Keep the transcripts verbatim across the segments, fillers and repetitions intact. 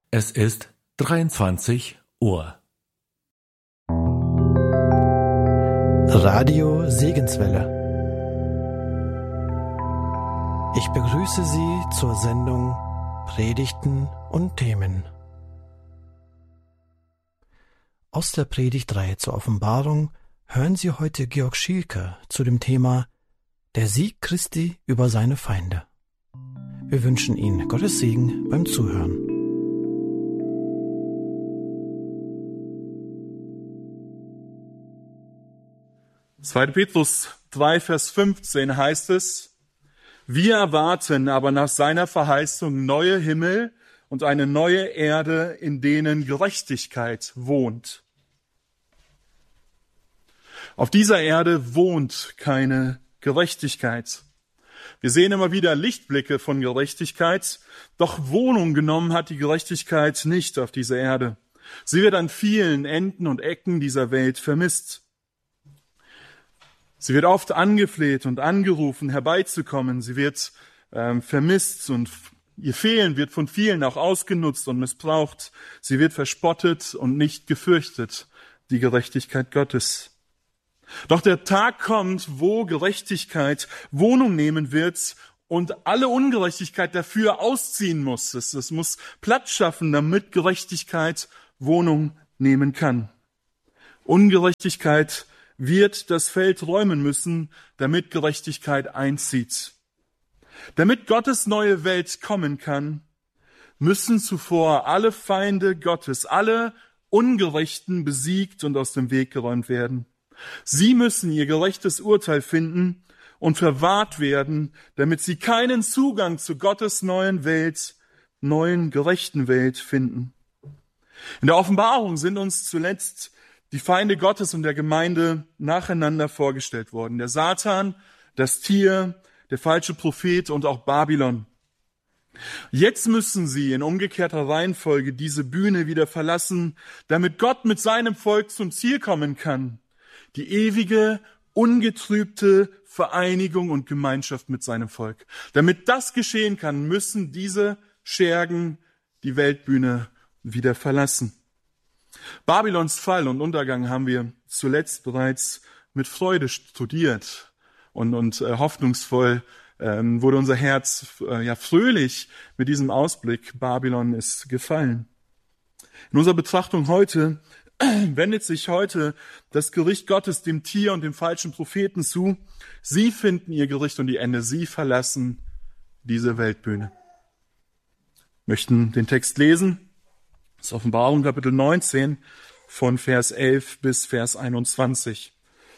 Es ist dreiundzwanzig Uhr. Radio Segenswelle. Ich begrüße Sie zur Sendung Predigten und Themen. Aus der Predigtreihe zur Offenbarung hören Sie heute Georg Schielke zu dem Thema Der Sieg Christi über seine Feinde. Wir wünschen Ihnen Gottes Segen beim Zuhören. zweiter Petrus drei, Vers fünfzehn heißt es: Wir erwarten aber nach seiner Verheißung neue Himmel und eine neue Erde, in denen Gerechtigkeit wohnt. Auf dieser Erde wohnt keine Gerechtigkeit. Wir sehen immer wieder Lichtblicke von Gerechtigkeit, doch Wohnung genommen hat die Gerechtigkeit nicht auf dieser Erde. Sie wird an vielen Enden und Ecken dieser Welt vermisst. Sie wird oft angefleht und angerufen, herbeizukommen. Sie wird ähm, vermisst und ihr Fehlen wird von vielen auch ausgenutzt und missbraucht. Sie wird verspottet und nicht gefürchtet, die Gerechtigkeit Gottes. Doch der Tag kommt, wo Gerechtigkeit Wohnung nehmen wird und alle Ungerechtigkeit dafür ausziehen muss. Es, es muss Platz schaffen, damit Gerechtigkeit Wohnung nehmen kann. Ungerechtigkeit wird das Feld räumen müssen, damit Gerechtigkeit einzieht. Damit Gottes neue Welt kommen kann, müssen zuvor alle Feinde Gottes, alle Ungerechten besiegt und aus dem Weg geräumt werden. Sie müssen ihr gerechtes Urteil finden und verwahrt werden, damit sie keinen Zugang zu Gottes neuen Welt, neuen gerechten Welt finden. In der Offenbarung sind uns zuletzt die Feinde Gottes und der Gemeinde nacheinander vorgestellt worden. Der Satan, das Tier, der falsche Prophet und auch Babylon. Jetzt müssen sie in umgekehrter Reihenfolge diese Bühne wieder verlassen, damit Gott mit seinem Volk zum Ziel kommen kann. Die ewige, ungetrübte Vereinigung und Gemeinschaft mit seinem Volk. Damit das geschehen kann, müssen diese Schergen die Weltbühne wieder verlassen. Babylons Fall und Untergang haben wir zuletzt bereits mit Freude studiert und, und äh, hoffnungsvoll ähm, wurde unser Herz äh, ja fröhlich mit diesem Ausblick. Babylon ist gefallen. In unserer Betrachtung heute wendet sich heute das Gericht Gottes dem Tier und dem falschen Propheten zu. Sie finden ihr Gericht und die Ende. Sie verlassen diese Weltbühne. Wir möchten den Text lesen. Das ist Offenbarung Kapitel neunzehn von Vers elf bis Vers einundzwanzig.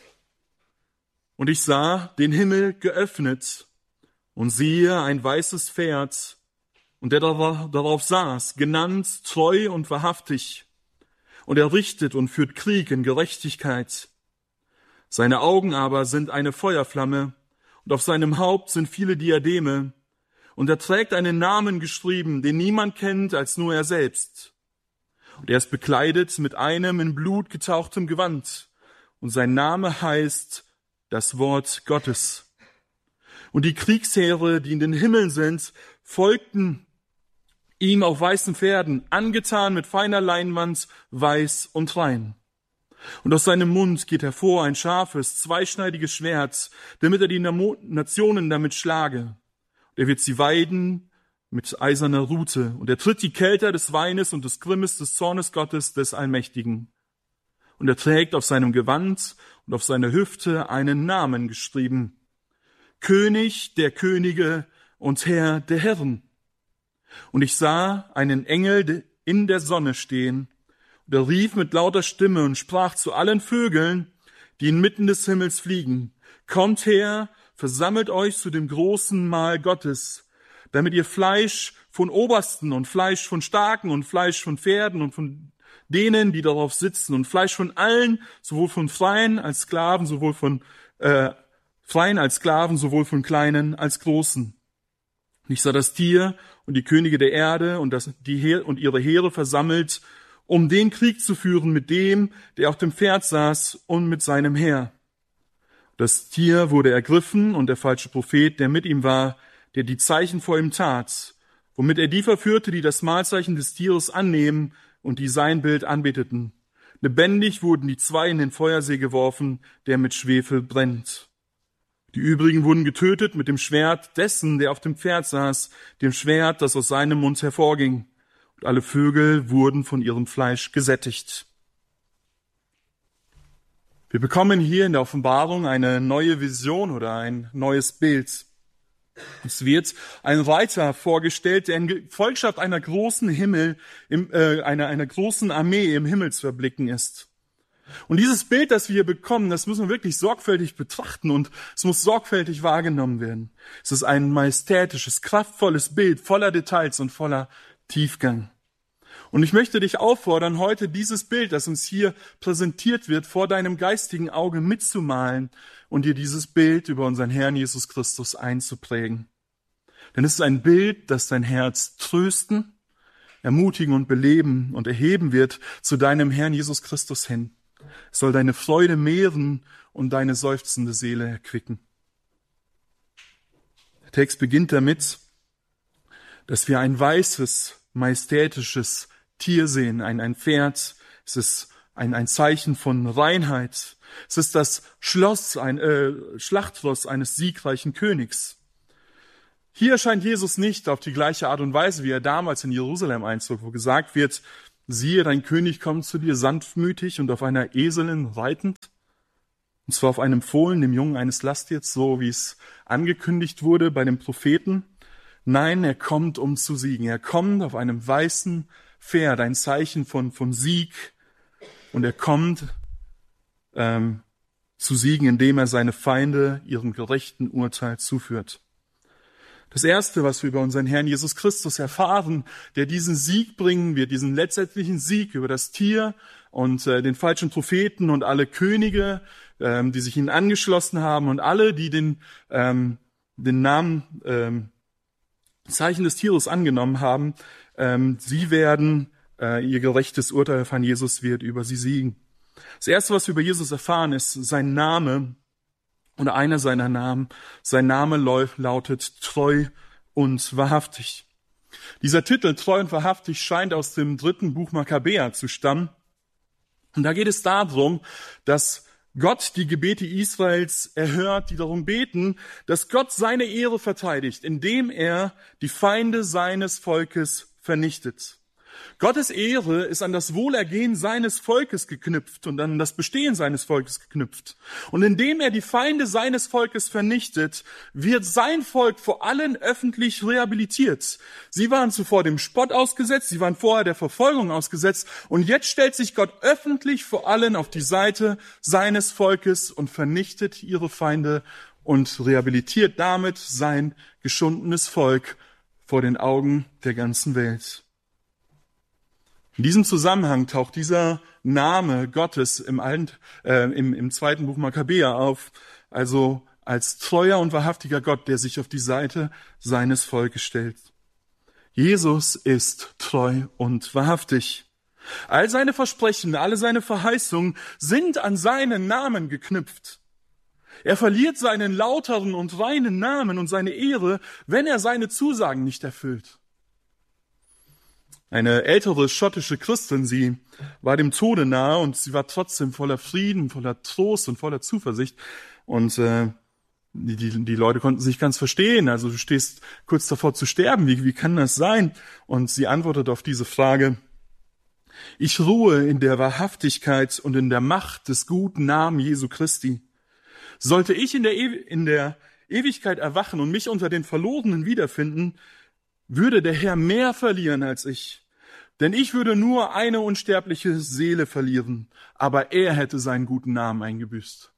Und ich sah den Himmel geöffnet und siehe ein weißes Pferd und der darauf saß, genannt treu und wahrhaftig. Und er richtet und führt Krieg in Gerechtigkeit. Seine Augen aber sind eine Feuerflamme und auf seinem Haupt sind viele Diademe. Und er trägt einen Namen geschrieben, den niemand kennt als nur er selbst. Und er ist bekleidet mit einem in Blut getauchtem Gewand. Und sein Name heißt das Wort Gottes. Und die Kriegsheere, die in den Himmeln sind, folgten ihm auf weißen Pferden, angetan mit feiner Leinwand, weiß und rein. Und aus seinem Mund geht hervor ein scharfes, zweischneidiges Schwert, damit er die Nationen damit schlage. Und er wird sie weiden mit eiserner Rute. Und er tritt die Kelter des Weines und des Grimmes des Zornes Gottes des Allmächtigen. Und er trägt auf seinem Gewand und auf seiner Hüfte einen Namen geschrieben: König der Könige und Herr der Herren. Und ich sah einen Engel in der Sonne stehen, und er rief mit lauter Stimme und sprach zu allen Vögeln, die inmitten des Himmels fliegen: Kommt her, versammelt euch zu dem großen Mahl Gottes, damit ihr Fleisch von Obersten und Fleisch von Starken und Fleisch von Pferden und von denen, die darauf sitzen, und Fleisch von allen, sowohl von Freien als Sklaven, sowohl von äh, Freien als Sklaven, sowohl von Kleinen als Großen. Und ich sah das Tier und die Könige der Erde und, das, die Heer, und ihre Heere versammelt, um den Krieg zu führen mit dem, der auf dem Pferd saß und mit seinem Heer. Das Tier wurde ergriffen und der falsche Prophet, der mit ihm war, der die Zeichen vor ihm tat, womit er die verführte, die das Malzeichen des Tieres annehmen und die sein Bild anbeteten. Lebendig wurden die zwei in den Feuersee geworfen, der mit Schwefel brennt. Die übrigen wurden getötet mit dem Schwert dessen, der auf dem Pferd saß, dem Schwert, das aus seinem Mund hervorging. Und alle Vögel wurden von ihrem Fleisch gesättigt. Wir bekommen hier in der Offenbarung eine neue Vision oder ein neues Bild. Es wird ein Reiter vorgestellt, der in Gefolgschaft einer großen Himmel, im, äh, einer, einer großen Armee im Himmel zu erblicken ist. Und dieses Bild, das wir hier bekommen, das müssen wir wirklich sorgfältig betrachten und es muss sorgfältig wahrgenommen werden. Es ist ein majestätisches, kraftvolles Bild voller Details und voller Tiefgang. Und ich möchte dich auffordern, heute dieses Bild, das uns hier präsentiert wird, vor deinem geistigen Auge mitzumalen und dir dieses Bild über unseren Herrn Jesus Christus einzuprägen. Denn es ist ein Bild, das dein Herz trösten, ermutigen und beleben und erheben wird zu deinem Herrn Jesus Christus hin. Es soll deine Freude mehren und deine seufzende Seele erquicken. Der Text beginnt damit, dass wir ein weißes, majestätisches Tier sehen, ein, ein Pferd. Es ist ein, ein Zeichen von Reinheit. Es ist das Schloss, ein äh, Schlachtross eines siegreichen Königs. Hier erscheint Jesus nicht auf die gleiche Art und Weise, wie er damals in Jerusalem einzog, wo gesagt wird, siehe, dein König kommt zu dir sanftmütig und auf einer Eselin reitend. Und zwar auf einem Fohlen, dem Jungen eines Lasttiers, so wie es angekündigt wurde bei dem Propheten. Nein, er kommt, um zu siegen. Er kommt auf einem weißen Pferd, ein Zeichen von, von Sieg. Und er kommt ähm, zu siegen, indem er seine Feinde ihrem gerechten Urteil zuführt. Das Erste, was wir über unseren Herrn Jesus Christus erfahren, der diesen Sieg bringen wird, diesen letztendlichen Sieg über das Tier und äh, den falschen Propheten und alle Könige, ähm, die sich ihnen angeschlossen haben und alle, die den, ähm, den Namen ähm, Zeichen des Tieres angenommen haben, ähm, sie werden, äh, ihr gerechtes Urteil erfahren, Jesus wird über sie siegen. Das Erste, was wir über Jesus erfahren, ist sein Name oder einer seiner Namen. Sein Name lautet treu und wahrhaftig. Dieser Titel, treu und wahrhaftig, scheint aus dem dritten Buch Makkabäer zu stammen. Und da geht es darum, dass Gott die Gebete Israels erhört, die darum beten, dass Gott seine Ehre verteidigt, indem er die Feinde seines Volkes vernichtet. Gottes Ehre ist an das Wohlergehen seines Volkes geknüpft und an das Bestehen seines Volkes geknüpft. Und indem er die Feinde seines Volkes vernichtet, wird sein Volk vor allen öffentlich rehabilitiert. Sie waren zuvor dem Spott ausgesetzt, sie waren vorher der Verfolgung ausgesetzt und jetzt stellt sich Gott öffentlich vor allen auf die Seite seines Volkes und vernichtet ihre Feinde und rehabilitiert damit sein geschundenes Volk vor den Augen der ganzen Welt. In diesem Zusammenhang taucht dieser Name Gottes im, Alten, äh, im, im zweiten Buch Makkabäer auf, also als treuer und wahrhaftiger Gott, der sich auf die Seite seines Volkes stellt. Jesus ist treu und wahrhaftig. All seine Versprechen, alle seine Verheißungen sind an seinen Namen geknüpft. Er verliert seinen lauteren und reinen Namen und seine Ehre, wenn er seine Zusagen nicht erfüllt. Eine ältere schottische Christin, sie war dem Tode nahe und sie war trotzdem voller Frieden, voller Trost und voller Zuversicht. Und äh, die, die, die Leute konnten sich ganz verstehen. Also du stehst kurz davor zu sterben. Wie, wie kann das sein? Und sie antwortet auf diese Frage: Ich ruhe in der Wahrhaftigkeit und in der Macht des guten Namen Jesu Christi. Sollte ich in der, e- in der Ewigkeit erwachen und mich unter den Verlorenen wiederfinden, würde der Herr mehr verlieren als ich. Denn ich würde nur eine unsterbliche Seele verlieren, aber er hätte seinen guten Namen eingebüßt.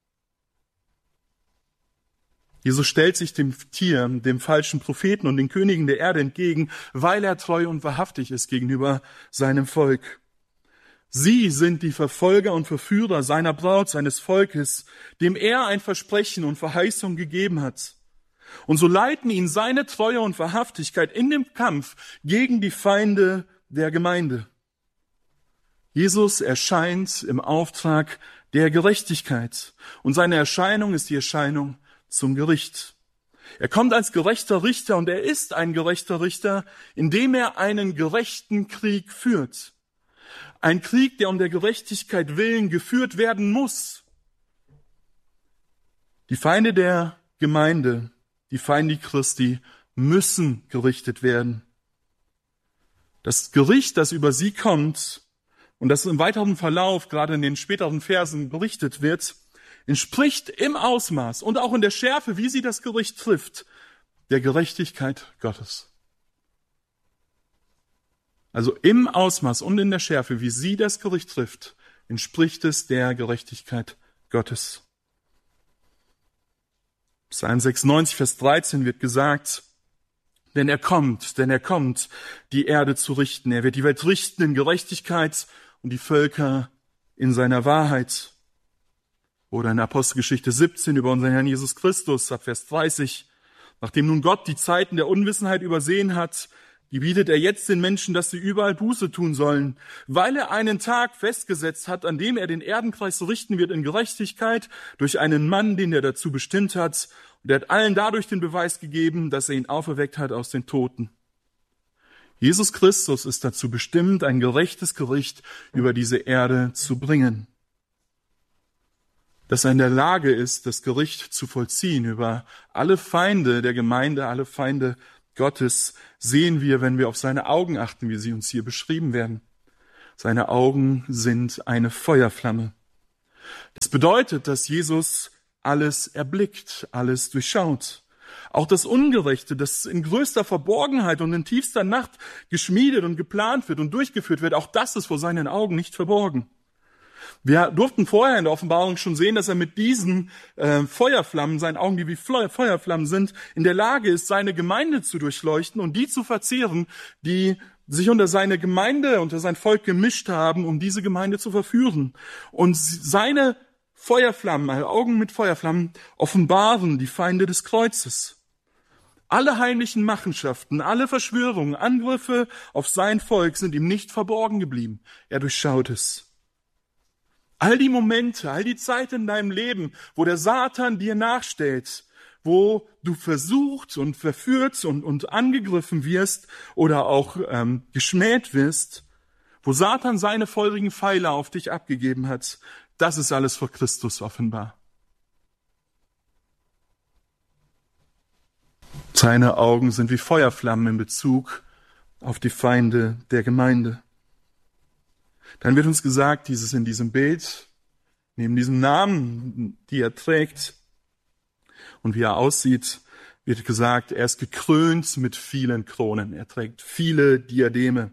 Jesus stellt sich dem Tier, dem falschen Propheten und den Königen der Erde entgegen, weil er treu und wahrhaftig ist gegenüber seinem Volk. Sie sind die Verfolger und Verführer seiner Braut, seines Volkes, dem er ein Versprechen und Verheißung gegeben hat. Und so leiten ihn seine Treue und Wahrhaftigkeit in dem Kampf gegen die Feinde der Gemeinde. Jesus erscheint im Auftrag der Gerechtigkeit und seine Erscheinung ist die Erscheinung zum Gericht. Er kommt als gerechter Richter und er ist ein gerechter Richter, indem er einen gerechten Krieg führt. Ein Krieg, der um der Gerechtigkeit willen geführt werden muss. Die Feinde der Gemeinde, die Feinde Christi, müssen gerichtet werden. Das Gericht, das über sie kommt und das im weiteren Verlauf, gerade in den späteren Versen berichtet wird, entspricht im Ausmaß und auch in der Schärfe, wie sie das Gericht trifft, der Gerechtigkeit Gottes. Also im Ausmaß und in der Schärfe, wie sie das Gericht trifft, entspricht es der Gerechtigkeit Gottes. Psalm sechsundneunzig, Vers dreizehn wird gesagt, denn er kommt, denn er kommt, die Erde zu richten. Er wird die Welt richten in Gerechtigkeit und die Völker in seiner Wahrheit. Oder in Apostelgeschichte siebzehn über unseren Herrn Jesus Christus, ab Vers dreißig. Nachdem nun Gott die Zeiten der Unwissenheit übersehen hat, gebietet er jetzt den Menschen, dass sie überall Buße tun sollen, weil er einen Tag festgesetzt hat, an dem er den Erdenkreis richten wird in Gerechtigkeit durch einen Mann, den er dazu bestimmt hat. Und er hat allen dadurch den Beweis gegeben, dass er ihn auferweckt hat aus den Toten. Jesus Christus ist dazu bestimmt, ein gerechtes Gericht über diese Erde zu bringen. Dass er in der Lage ist, das Gericht zu vollziehen über alle Feinde der Gemeinde, alle Feinde Gottes, sehen wir, wenn wir auf seine Augen achten, wie sie uns hier beschrieben werden. Seine Augen sind eine Feuerflamme. Das bedeutet, dass Jesus alles erblickt, alles durchschaut. Auch das Ungerechte, das in größter Verborgenheit und in tiefster Nacht geschmiedet und geplant wird und durchgeführt wird, auch das ist vor seinen Augen nicht verborgen. Wir durften vorher in der Offenbarung schon sehen, dass er mit diesen äh, Feuerflammen, seinen Augen, die wie Feuerflammen sind, in der Lage ist, seine Gemeinde zu durchleuchten und die zu verzehren, die sich unter seine Gemeinde, unter sein Volk gemischt haben, um diese Gemeinde zu verführen. Und seine Feuerflammen, also Augen mit Feuerflammen, offenbaren die Feinde des Kreuzes. Alle heimlichen Machenschaften, alle Verschwörungen, Angriffe auf sein Volk sind ihm nicht verborgen geblieben. Er durchschaut es. All die Momente, all die Zeit in deinem Leben, wo der Satan dir nachstellt, wo du versucht und verführt und, und angegriffen wirst oder auch ähm, geschmäht wirst, wo Satan seine feurigen Pfeile auf dich abgegeben hat, das ist alles vor Christus offenbar. Seine Augen sind wie Feuerflammen in Bezug auf die Feinde der Gemeinde. Dann wird uns gesagt, dieses in diesem Bild, neben diesem Namen, die er trägt und wie er aussieht, wird gesagt, er ist gekrönt mit vielen Kronen. Er trägt viele Diademe.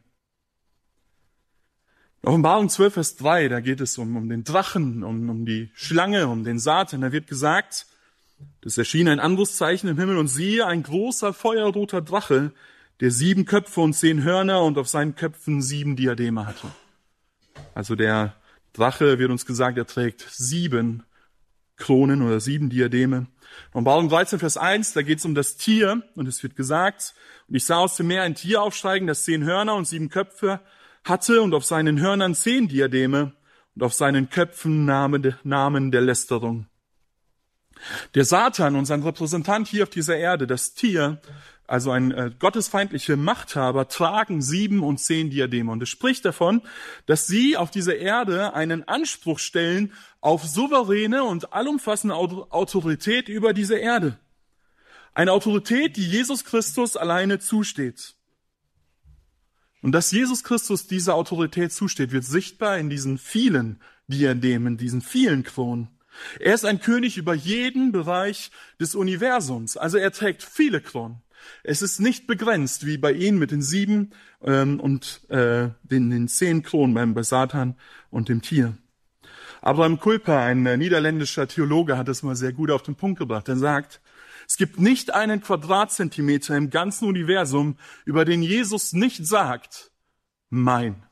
In Offenbarung zwölf, Vers drei, da geht es um, um den Drachen, um, um die Schlange, um den Satan. Da wird gesagt, es erschien ein anderes Zeichen im Himmel und siehe, ein großer feuerroter Drache, der sieben Köpfe und zehn Hörner und auf seinen Köpfen sieben Diademe hatte. Also der Drache, wird uns gesagt, er trägt sieben Kronen oder sieben Diademe. In Offenbarung dreizehn, Vers eins, da geht es um das Tier und es wird gesagt, und ich sah aus dem Meer ein Tier aufsteigen, das zehn Hörner und sieben Köpfe hatte und auf seinen Hörnern zehn Diademe und auf seinen Köpfen Namen der Lästerung. Der Satan, unser Repräsentant hier auf dieser Erde, das Tier, also ein äh, gottesfeindliche Machthaber, tragen sieben und zehn Diademe. Und es spricht davon, dass sie auf dieser Erde einen Anspruch stellen auf souveräne und allumfassende Autorität über diese Erde. Eine Autorität, die Jesus Christus alleine zusteht. Und dass Jesus Christus dieser Autorität zusteht, wird sichtbar in diesen vielen Diademen, diesen vielen Kronen. Er ist ein König über jeden Bereich des Universums. Also er trägt viele Kronen. Es ist nicht begrenzt, wie bei ihm mit den sieben ähm, und äh, den, den zehn Kronen beim, bei Satan und dem Tier. Abraham Kuyper, ein äh, niederländischer Theologe, hat das mal sehr gut auf den Punkt gebracht. Er sagt, es gibt nicht einen Quadratzentimeter im ganzen Universum, über den Jesus nicht sagt, mein.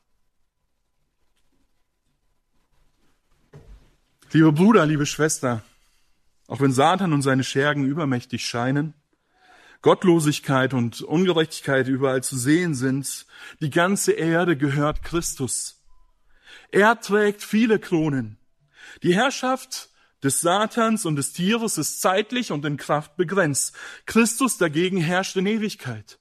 Lieber Bruder, liebe Schwester, auch wenn Satan und seine Schergen übermächtig scheinen, Gottlosigkeit und Ungerechtigkeit überall zu sehen sind, die ganze Erde gehört Christus. Er trägt viele Kronen. Die Herrschaft des Satans und des Tieres ist zeitlich und in Kraft begrenzt. Christus dagegen herrscht in Ewigkeit.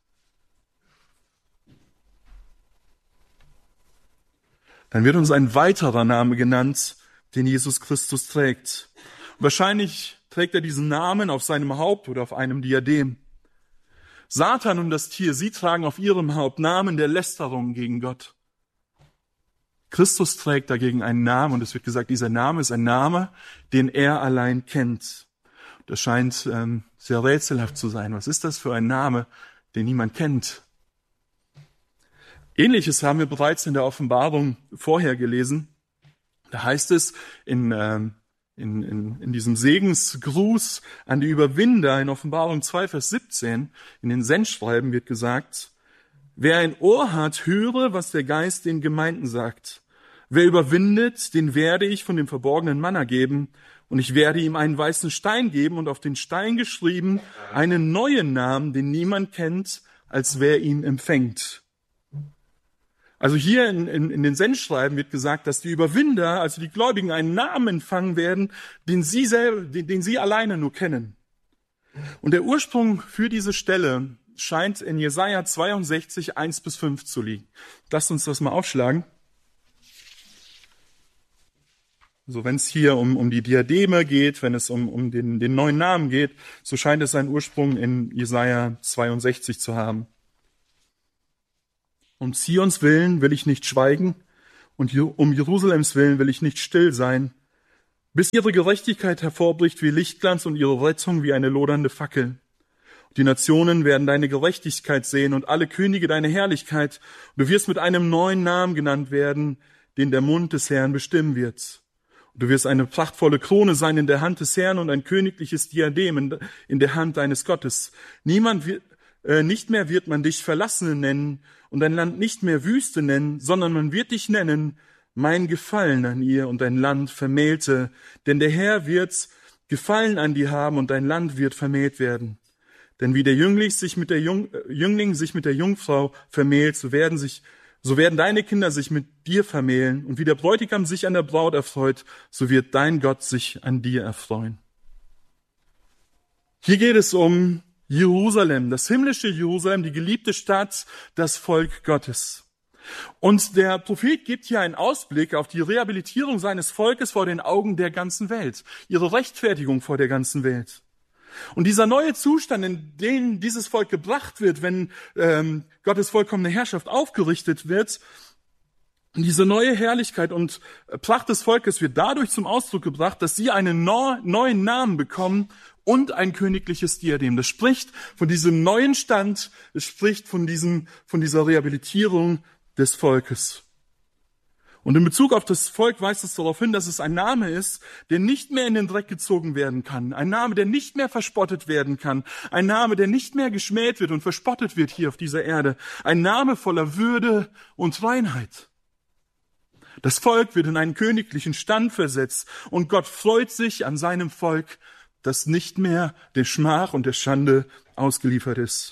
Dann wird uns ein weiterer Name genannt, den Jesus Christus trägt. Wahrscheinlich trägt er diesen Namen auf seinem Haupt oder auf einem Diadem. Satan und das Tier, sie tragen auf ihrem Haupt Namen der Lästerung gegen Gott. Christus trägt dagegen einen Namen und es wird gesagt, dieser Name ist ein Name, den er allein kennt. Das scheint ähm, sehr rätselhaft zu sein. Was ist das für ein Name, den niemand kennt? Ähnliches haben wir bereits in der Offenbarung vorher gelesen. Da heißt es in, ähm, in, in, in diesem Segensgruß an die Überwinder in Offenbarung zwei, Vers siebzehn, in den Sendschreiben wird gesagt, wer ein Ohr hat, höre, was der Geist den Gemeinden sagt. Wer überwindet, den werde ich von dem verborgenen Manna geben, und ich werde ihm einen weißen Stein geben und auf den Stein geschrieben einen neuen Namen, den niemand kennt, als wer ihn empfängt. Also hier in, in, in den Sendschreiben wird gesagt, dass die Überwinder, also die Gläubigen, einen Namen empfangen werden, den sie selber, den, den sie alleine nur kennen. Und der Ursprung für diese Stelle scheint in Jesaja zweiundsechzig, eins bis fünf zu liegen. Lasst uns das mal aufschlagen. So, wenn es hier um, um die Diademe geht, wenn es um, um den, den neuen Namen geht, so scheint es seinen Ursprung in Jesaja zweiundsechzig zu haben. Um Zions Willen will ich nicht schweigen und um Jerusalems Willen will ich nicht still sein, bis ihre Gerechtigkeit hervorbricht wie Lichtglanz und ihre Rettung wie eine lodernde Fackel. Die Nationen werden deine Gerechtigkeit sehen und alle Könige deine Herrlichkeit. Du wirst mit einem neuen Namen genannt werden, den der Mund des Herrn bestimmen wird. Du wirst eine prachtvolle Krone sein in der Hand des Herrn und ein königliches Diadem in, in der Hand deines Gottes. Niemand wird, äh, nicht mehr wird man dich Verlassene nennen und dein Land nicht mehr Wüste nennen, sondern man wird dich nennen, mein Gefallen an ihr und dein Land vermählte. Denn der Herr wird Gefallen an dir haben und dein Land wird vermählt werden. Denn wie der Jüngling sich mit der Jung, äh, Jüngling sich mit der Jungfrau vermählt, so werden sich So werden deine Kinder sich mit dir vermählen, und wie der Bräutigam sich an der Braut erfreut, so wird dein Gott sich an dir erfreuen. Hier geht es um Jerusalem, das himmlische Jerusalem, die geliebte Stadt, das Volk Gottes. Und der Prophet gibt hier einen Ausblick auf die Rehabilitierung seines Volkes vor den Augen der ganzen Welt, ihre Rechtfertigung vor der ganzen Welt. Und dieser neue Zustand, in den dieses Volk gebracht wird, wenn ähm, Gottes vollkommene Herrschaft aufgerichtet wird, diese neue Herrlichkeit und Pracht des Volkes wird dadurch zum Ausdruck gebracht, dass sie einen neu, neuen Namen bekommen und ein königliches Diadem. Das spricht von diesem neuen Stand, es spricht von diesem, von dieser Rehabilitierung des Volkes. Und in Bezug auf das Volk weist es darauf hin, dass es ein Name ist, der nicht mehr in den Dreck gezogen werden kann. Ein Name, der nicht mehr verspottet werden kann. Ein Name, der nicht mehr geschmäht wird und verspottet wird hier auf dieser Erde. Ein Name voller Würde und Reinheit. Das Volk wird in einen königlichen Stand versetzt und Gott freut sich an seinem Volk, das nicht mehr der Schmach und der Schande ausgeliefert ist.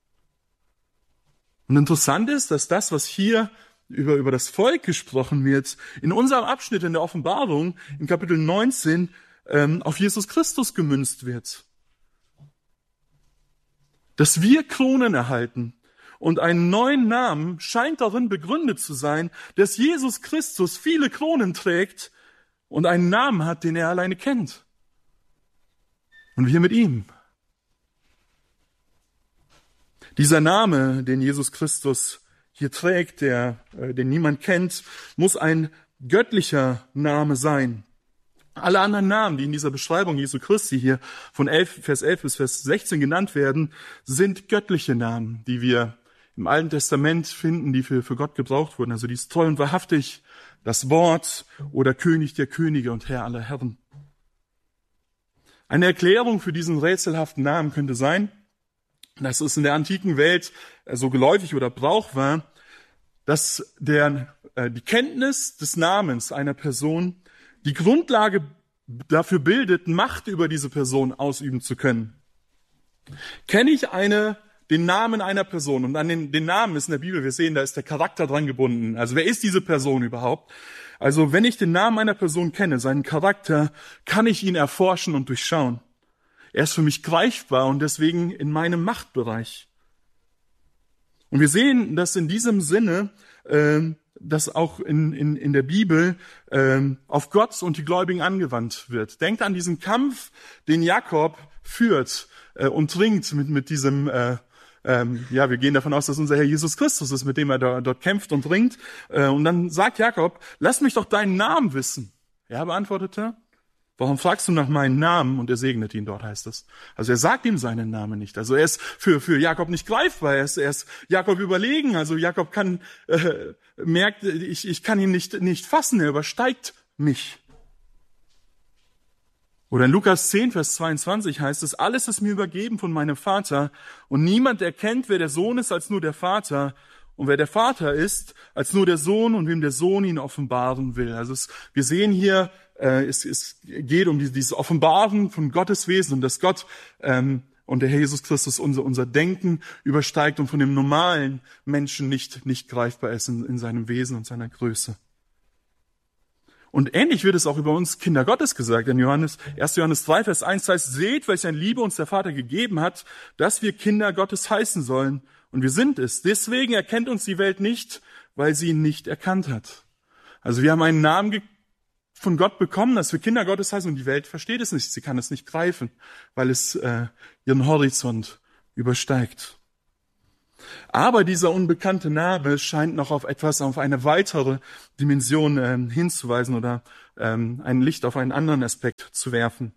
Und interessant ist, dass das, was hier über, über das Volk gesprochen wird, in unserem Abschnitt in der Offenbarung, in Kapitel neunzehn, ähm, auf Jesus Christus gemünzt wird. Dass wir Kronen erhalten und einen neuen Namen scheint darin begründet zu sein, dass Jesus Christus viele Kronen trägt und einen Namen hat, den er alleine kennt. Und wir mit ihm. Dieser Name, den Jesus Christus hier trägt, der, äh, den niemand kennt, muss ein göttlicher Name sein. Alle anderen Namen, die in dieser Beschreibung Jesu Christi hier von elf, Vers elf bis Vers sechzehn genannt werden, sind göttliche Namen, die wir im Alten Testament finden, die für, für Gott gebraucht wurden. Also dies treu und wahrhaftig, das Wort oder König der Könige und Herr aller Herren. Eine Erklärung für diesen rätselhaften Namen könnte sein, dass es in der antiken Welt so geläufig oder Brauch war, dass der, äh, die Kenntnis des Namens einer Person die Grundlage dafür bildet, Macht über diese Person ausüben zu können. Kenne ich eine den Namen einer Person. Und an den, den Namen ist in der Bibel, wir sehen, da ist der Charakter dran gebunden. Also wer ist diese Person überhaupt? Also wenn ich den Namen einer Person kenne, seinen Charakter, kann ich ihn erforschen und durchschauen. Er ist für mich greifbar und deswegen in meinem Machtbereich. Und wir sehen, dass in diesem Sinne, äh, das auch in, in, in der Bibel äh, auf Gott und die Gläubigen angewandt wird. Denkt an diesen Kampf, den Jakob führt äh, und ringt mit, mit diesem, äh, ähm, ja, wir gehen davon aus, dass unser Herr Jesus Christus ist, mit dem er da, dort kämpft und ringt. Äh, und dann sagt Jakob, lass mich doch deinen Namen wissen. Er beantwortete, warum fragst du nach meinem Namen? Und er segnet ihn, dort heißt es. Also er sagt ihm seinen Namen nicht. Also er ist für, für Jakob nicht greifbar. Er ist, er ist Jakob überlegen. Also Jakob kann, äh, merkt, ich, ich kann ihn nicht, nicht fassen. Er übersteigt mich. Oder in Lukas zehn, Vers zweiundzwanzig heißt es, alles ist mir übergeben von meinem Vater und niemand erkennt, wer der Sohn ist, als nur der Vater. Und wer der Vater ist, als nur der Sohn und wem der Sohn ihn offenbaren will. Also es, wir sehen hier, äh, es, es geht um die, dieses Offenbaren von Gottes Wesen und dass Gott ähm, und der Herr Jesus Christus unser, unser Denken übersteigt und von dem normalen Menschen nicht, nicht greifbar ist in, in seinem Wesen und seiner Größe. Und ähnlich wird es auch über uns Kinder Gottes gesagt. In Johannes, erster Johannes drei, Vers eins heißt, seht, welch eine Liebe uns der Vater gegeben hat, dass wir Kinder Gottes heißen sollen. Und wir sind es. Deswegen erkennt uns die Welt nicht, weil sie ihn nicht erkannt hat. Also wir haben einen Namen ge- von Gott bekommen, dass wir Kinder Gottes heißen und die Welt versteht es nicht. Sie kann es nicht greifen, weil es äh, ihren Horizont übersteigt. Aber dieser unbekannte Name scheint noch auf etwas, auf eine weitere Dimension äh, hinzuweisen oder ähm, ein Licht auf einen anderen Aspekt zu werfen.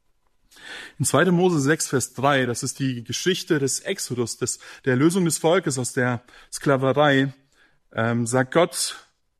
In zweiter Mose sechs, Vers drei, das ist die Geschichte des Exodus, des, der Erlösung des Volkes aus der Sklaverei, ähm, sagt Gott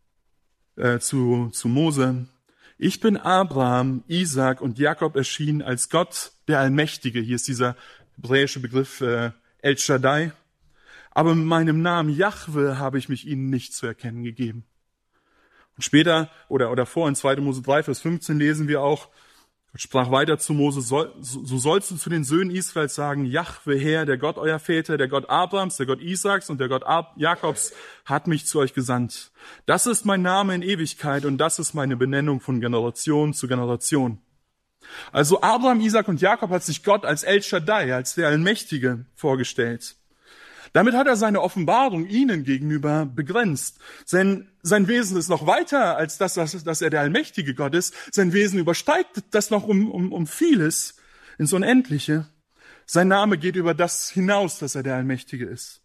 äh, zu, zu Mose, ich bin Abraham, Isaak und Jakob erschienen als Gott, der Allmächtige. Hier ist dieser hebräische Begriff äh, El Shaddai. Aber mit meinem Namen Jahwe habe ich mich ihnen nicht zu erkennen gegeben. Und später oder, oder vor in zweiter Mose drei, Vers fünfzehn lesen wir auch, Gott sprach weiter zu Mose, so, so sollst du zu den Söhnen Israels sagen, Jahwe Herr, der Gott euer Väter, der Gott Abrahams, der Gott Isaaks und der Gott Ab- Jakobs hat mich zu euch gesandt. Das ist mein Name in Ewigkeit und das ist meine Benennung von Generation zu Generation. Also Abraham, Isaak und Jakob hat sich Gott als El Shaddai, als der Allmächtige vorgestellt. Damit hat er seine Offenbarung ihnen gegenüber begrenzt. Sein, sein Wesen ist noch weiter als das, dass er der allmächtige Gott ist. Sein Wesen übersteigt das noch um, um, um vieles ins Unendliche. Sein Name geht über das hinaus, dass er der Allmächtige ist.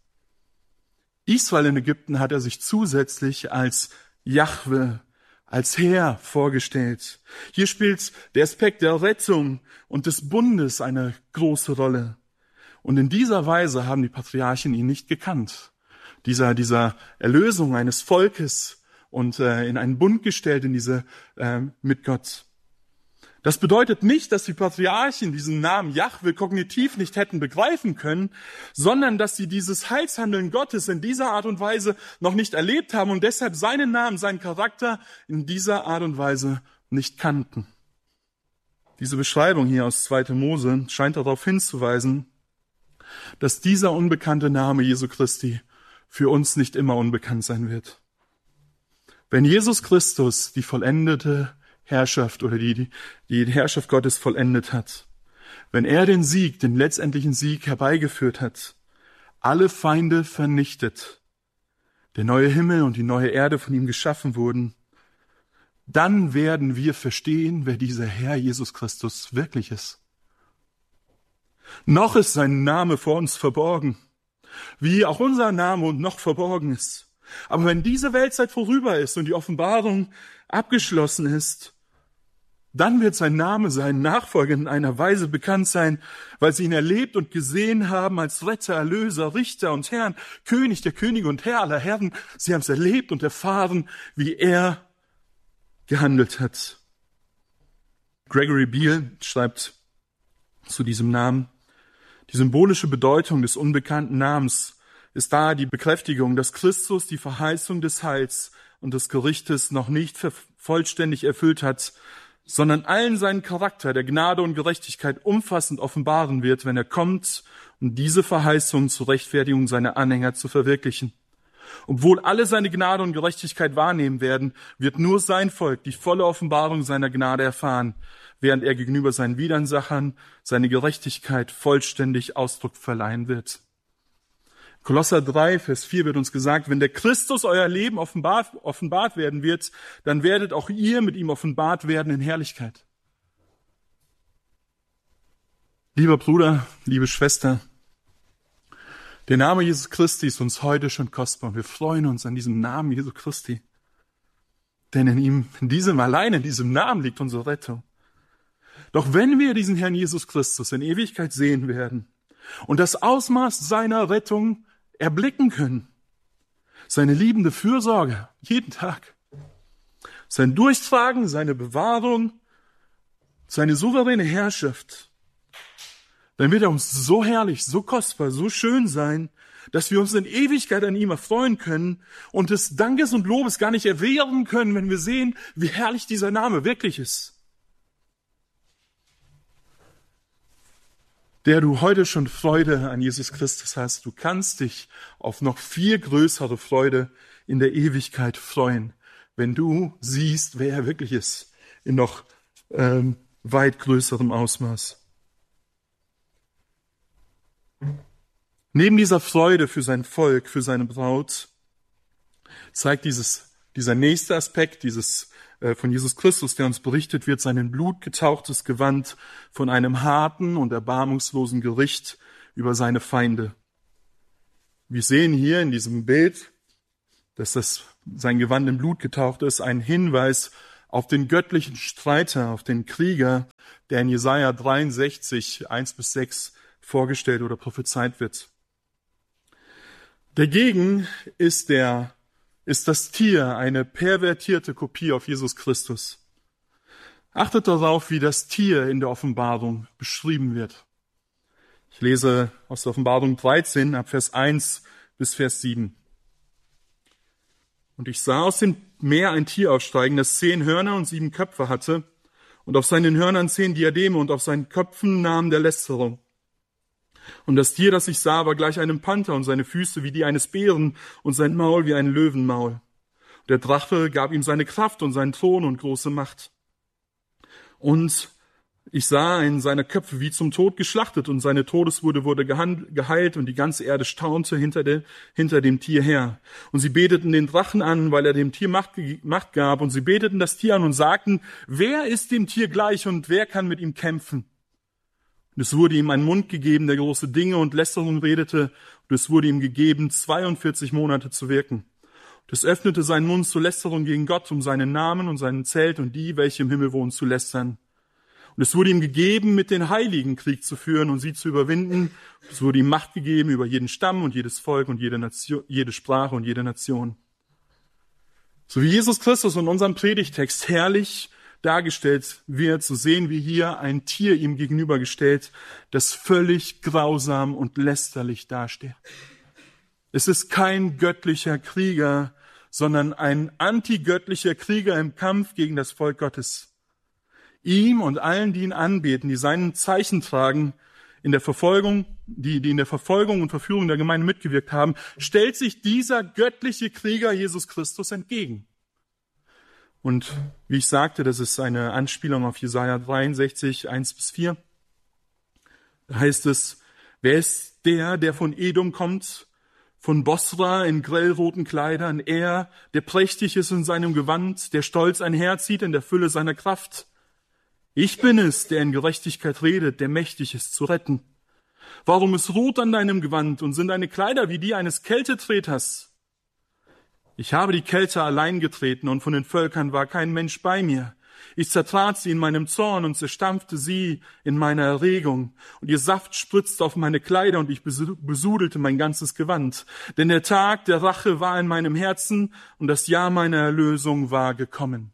Israel in Ägypten hat er sich zusätzlich als Jahwe, als Herr vorgestellt. Hier spielt der Aspekt der Rettung und des Bundes eine große Rolle. Und in dieser Weise haben die Patriarchen ihn nicht gekannt. Dieser, dieser Erlösung eines Volkes und äh, in einen Bund gestellt, in diese, äh, mit Gott. Das bedeutet nicht, dass die Patriarchen diesen Namen Jahwe kognitiv nicht hätten begreifen können, sondern dass sie dieses Heilshandeln Gottes in dieser Art und Weise noch nicht erlebt haben und deshalb seinen Namen, seinen Charakter in dieser Art und Weise nicht kannten. Diese Beschreibung hier aus zweiter Mose scheint darauf hinzuweisen, dass dieser unbekannte Name Jesu Christi für uns nicht immer unbekannt sein wird. Wenn Jesus Christus die vollendete Herrschaft oder die, die, die Herrschaft Gottes vollendet hat, wenn er den Sieg, den letztendlichen Sieg herbeigeführt hat, alle Feinde vernichtet, der neue Himmel und die neue Erde von ihm geschaffen wurden, dann werden wir verstehen, wer dieser Herr Jesus Christus wirklich ist. Noch ist sein Name vor uns verborgen, wie auch unser Name noch verborgen ist. Aber wenn diese Weltzeit vorüber ist und die Offenbarung abgeschlossen ist, dann wird sein Name seinen Nachfolgern in einer Weise bekannt sein, weil sie ihn erlebt und gesehen haben als Retter, Erlöser, Richter und Herrn, König der Könige und Herr aller Herren. Sie haben es erlebt und erfahren, wie er gehandelt hat. Gregory Beale schreibt zu diesem Namen, die symbolische Bedeutung des unbekannten Namens ist daher die Bekräftigung, dass Christus die Verheißung des Heils und des Gerichtes noch nicht vollständig erfüllt hat, sondern allen seinen Charakter der Gnade und Gerechtigkeit umfassend offenbaren wird, wenn er kommt, um diese Verheißungen zur Rechtfertigung seiner Anhänger zu verwirklichen. Obwohl alle seine Gnade und Gerechtigkeit wahrnehmen werden, wird nur sein Volk die volle Offenbarung seiner Gnade erfahren, während er gegenüber seinen Widersachern seine Gerechtigkeit vollständig Ausdruck verleihen wird. Kolosser drei, Vers vier wird uns gesagt, wenn der Christus euer Leben offenbart, offenbart werden wird, dann werdet auch ihr mit ihm offenbart werden in Herrlichkeit. Lieber Bruder, liebe Schwester, der Name Jesus Christi ist uns heute schon kostbar. Wir freuen uns an diesem Namen Jesu Christi. Denn in ihm, in diesem allein, in diesem Namen liegt unsere Rettung. Doch wenn wir diesen Herrn Jesus Christus in Ewigkeit sehen werden und das Ausmaß seiner Rettung erblicken können, seine liebende Fürsorge jeden Tag, sein Durchtragen, seine Bewahrung, seine souveräne Herrschaft, dann wird er uns so herrlich, so kostbar, so schön sein, dass wir uns in Ewigkeit an ihm erfreuen können und des Dankes und Lobes gar nicht erwehren können, wenn wir sehen, wie herrlich dieser Name wirklich ist. Der du heute schon Freude an Jesus Christus hast, du kannst dich auf noch viel größere Freude in der Ewigkeit freuen, wenn du siehst, wer er wirklich ist, in noch ähm, weit größerem Ausmaß. Neben dieser Freude für sein Volk, für seine Braut, zeigt dieses, dieser nächste Aspekt, dieses äh, von Jesus Christus, der uns berichtet wird, sein in Blut getauchtes Gewand von einem harten und erbarmungslosen Gericht über seine Feinde. Wir sehen hier in diesem Bild, dass das sein Gewand in Blut getaucht ist, ein Hinweis auf den göttlichen Streiter, auf den Krieger, der in Jesaja dreiundsechzig, eins bis sechs vorgestellt oder prophezeit wird. Dagegen ist der, ist das Tier eine pervertierte Kopie auf Jesus Christus. Achtet darauf, wie das Tier in der Offenbarung beschrieben wird. Ich lese aus der Offenbarung dreizehn, ab Vers eins bis Vers sieben. Und ich sah aus dem Meer ein Tier aufsteigen, das zehn Hörner und sieben Köpfe hatte, und auf seinen Hörnern zehn Diademe und auf seinen Köpfen Namen der Lästerung. Und das Tier, das ich sah, war gleich einem Panther und seine Füße wie die eines Bären und sein Maul wie ein Löwenmaul. Und der Drache gab ihm seine Kraft und seinen Thron und große Macht. Und ich sah einen seiner Köpfe wie zum Tod geschlachtet und seine Todeswunde wurde geheilt und die ganze Erde staunte hinter, der, hinter dem Tier her. Und sie beteten den Drachen an, weil er dem Tier Macht, Macht gab. Und sie beteten das Tier an und sagten, wer ist dem Tier gleich und wer kann mit ihm kämpfen? Und es wurde ihm ein Mund gegeben, der große Dinge und Lästerung redete. Und es wurde ihm gegeben, zweiundvierzig Monate zu wirken. Und es öffnete seinen Mund zur Lästerung gegen Gott, um seinen Namen und seinen Zelt und die, welche im Himmel wohnen, zu lästern. Und es wurde ihm gegeben, mit den Heiligen Krieg zu führen und sie zu überwinden. Und es wurde ihm Macht gegeben über jeden Stamm und jedes Volk und jede Nation, jede Sprache und jede Nation. So wie Jesus Christus in unserem Predigtext herrlich dargestellt wird, so sehen wir hier ein Tier ihm gegenübergestellt, das völlig grausam und lästerlich dasteht. Es ist kein göttlicher Krieger, sondern ein antigöttlicher Krieger im Kampf gegen das Volk Gottes. Ihm und allen, die ihn anbeten, die seinen Zeichen tragen, in der Verfolgung, die, die in der Verfolgung und Verführung der Gemeinde mitgewirkt haben, stellt sich dieser göttliche Krieger Jesus Christus entgegen. Und wie ich sagte, das ist eine Anspielung auf Jesaja dreiundsechzig, eins bis vier. Da heißt es, wer ist der, der von Edom kommt, von Bosra in grellroten Kleidern, er, der prächtig ist in seinem Gewand, der stolz einherzieht in der Fülle seiner Kraft. Ich bin es, der in Gerechtigkeit redet, der mächtig ist zu retten. Warum ist rot an deinem Gewand und sind deine Kleider wie die eines Kältetreters? Ich habe die Kälte allein getreten und von den Völkern war kein Mensch bei mir. Ich zertrat sie in meinem Zorn und zerstampfte sie in meiner Erregung. Und ihr Saft spritzte auf meine Kleider und ich besudelte mein ganzes Gewand. Denn der Tag der Rache war in meinem Herzen und das Jahr meiner Erlösung war gekommen.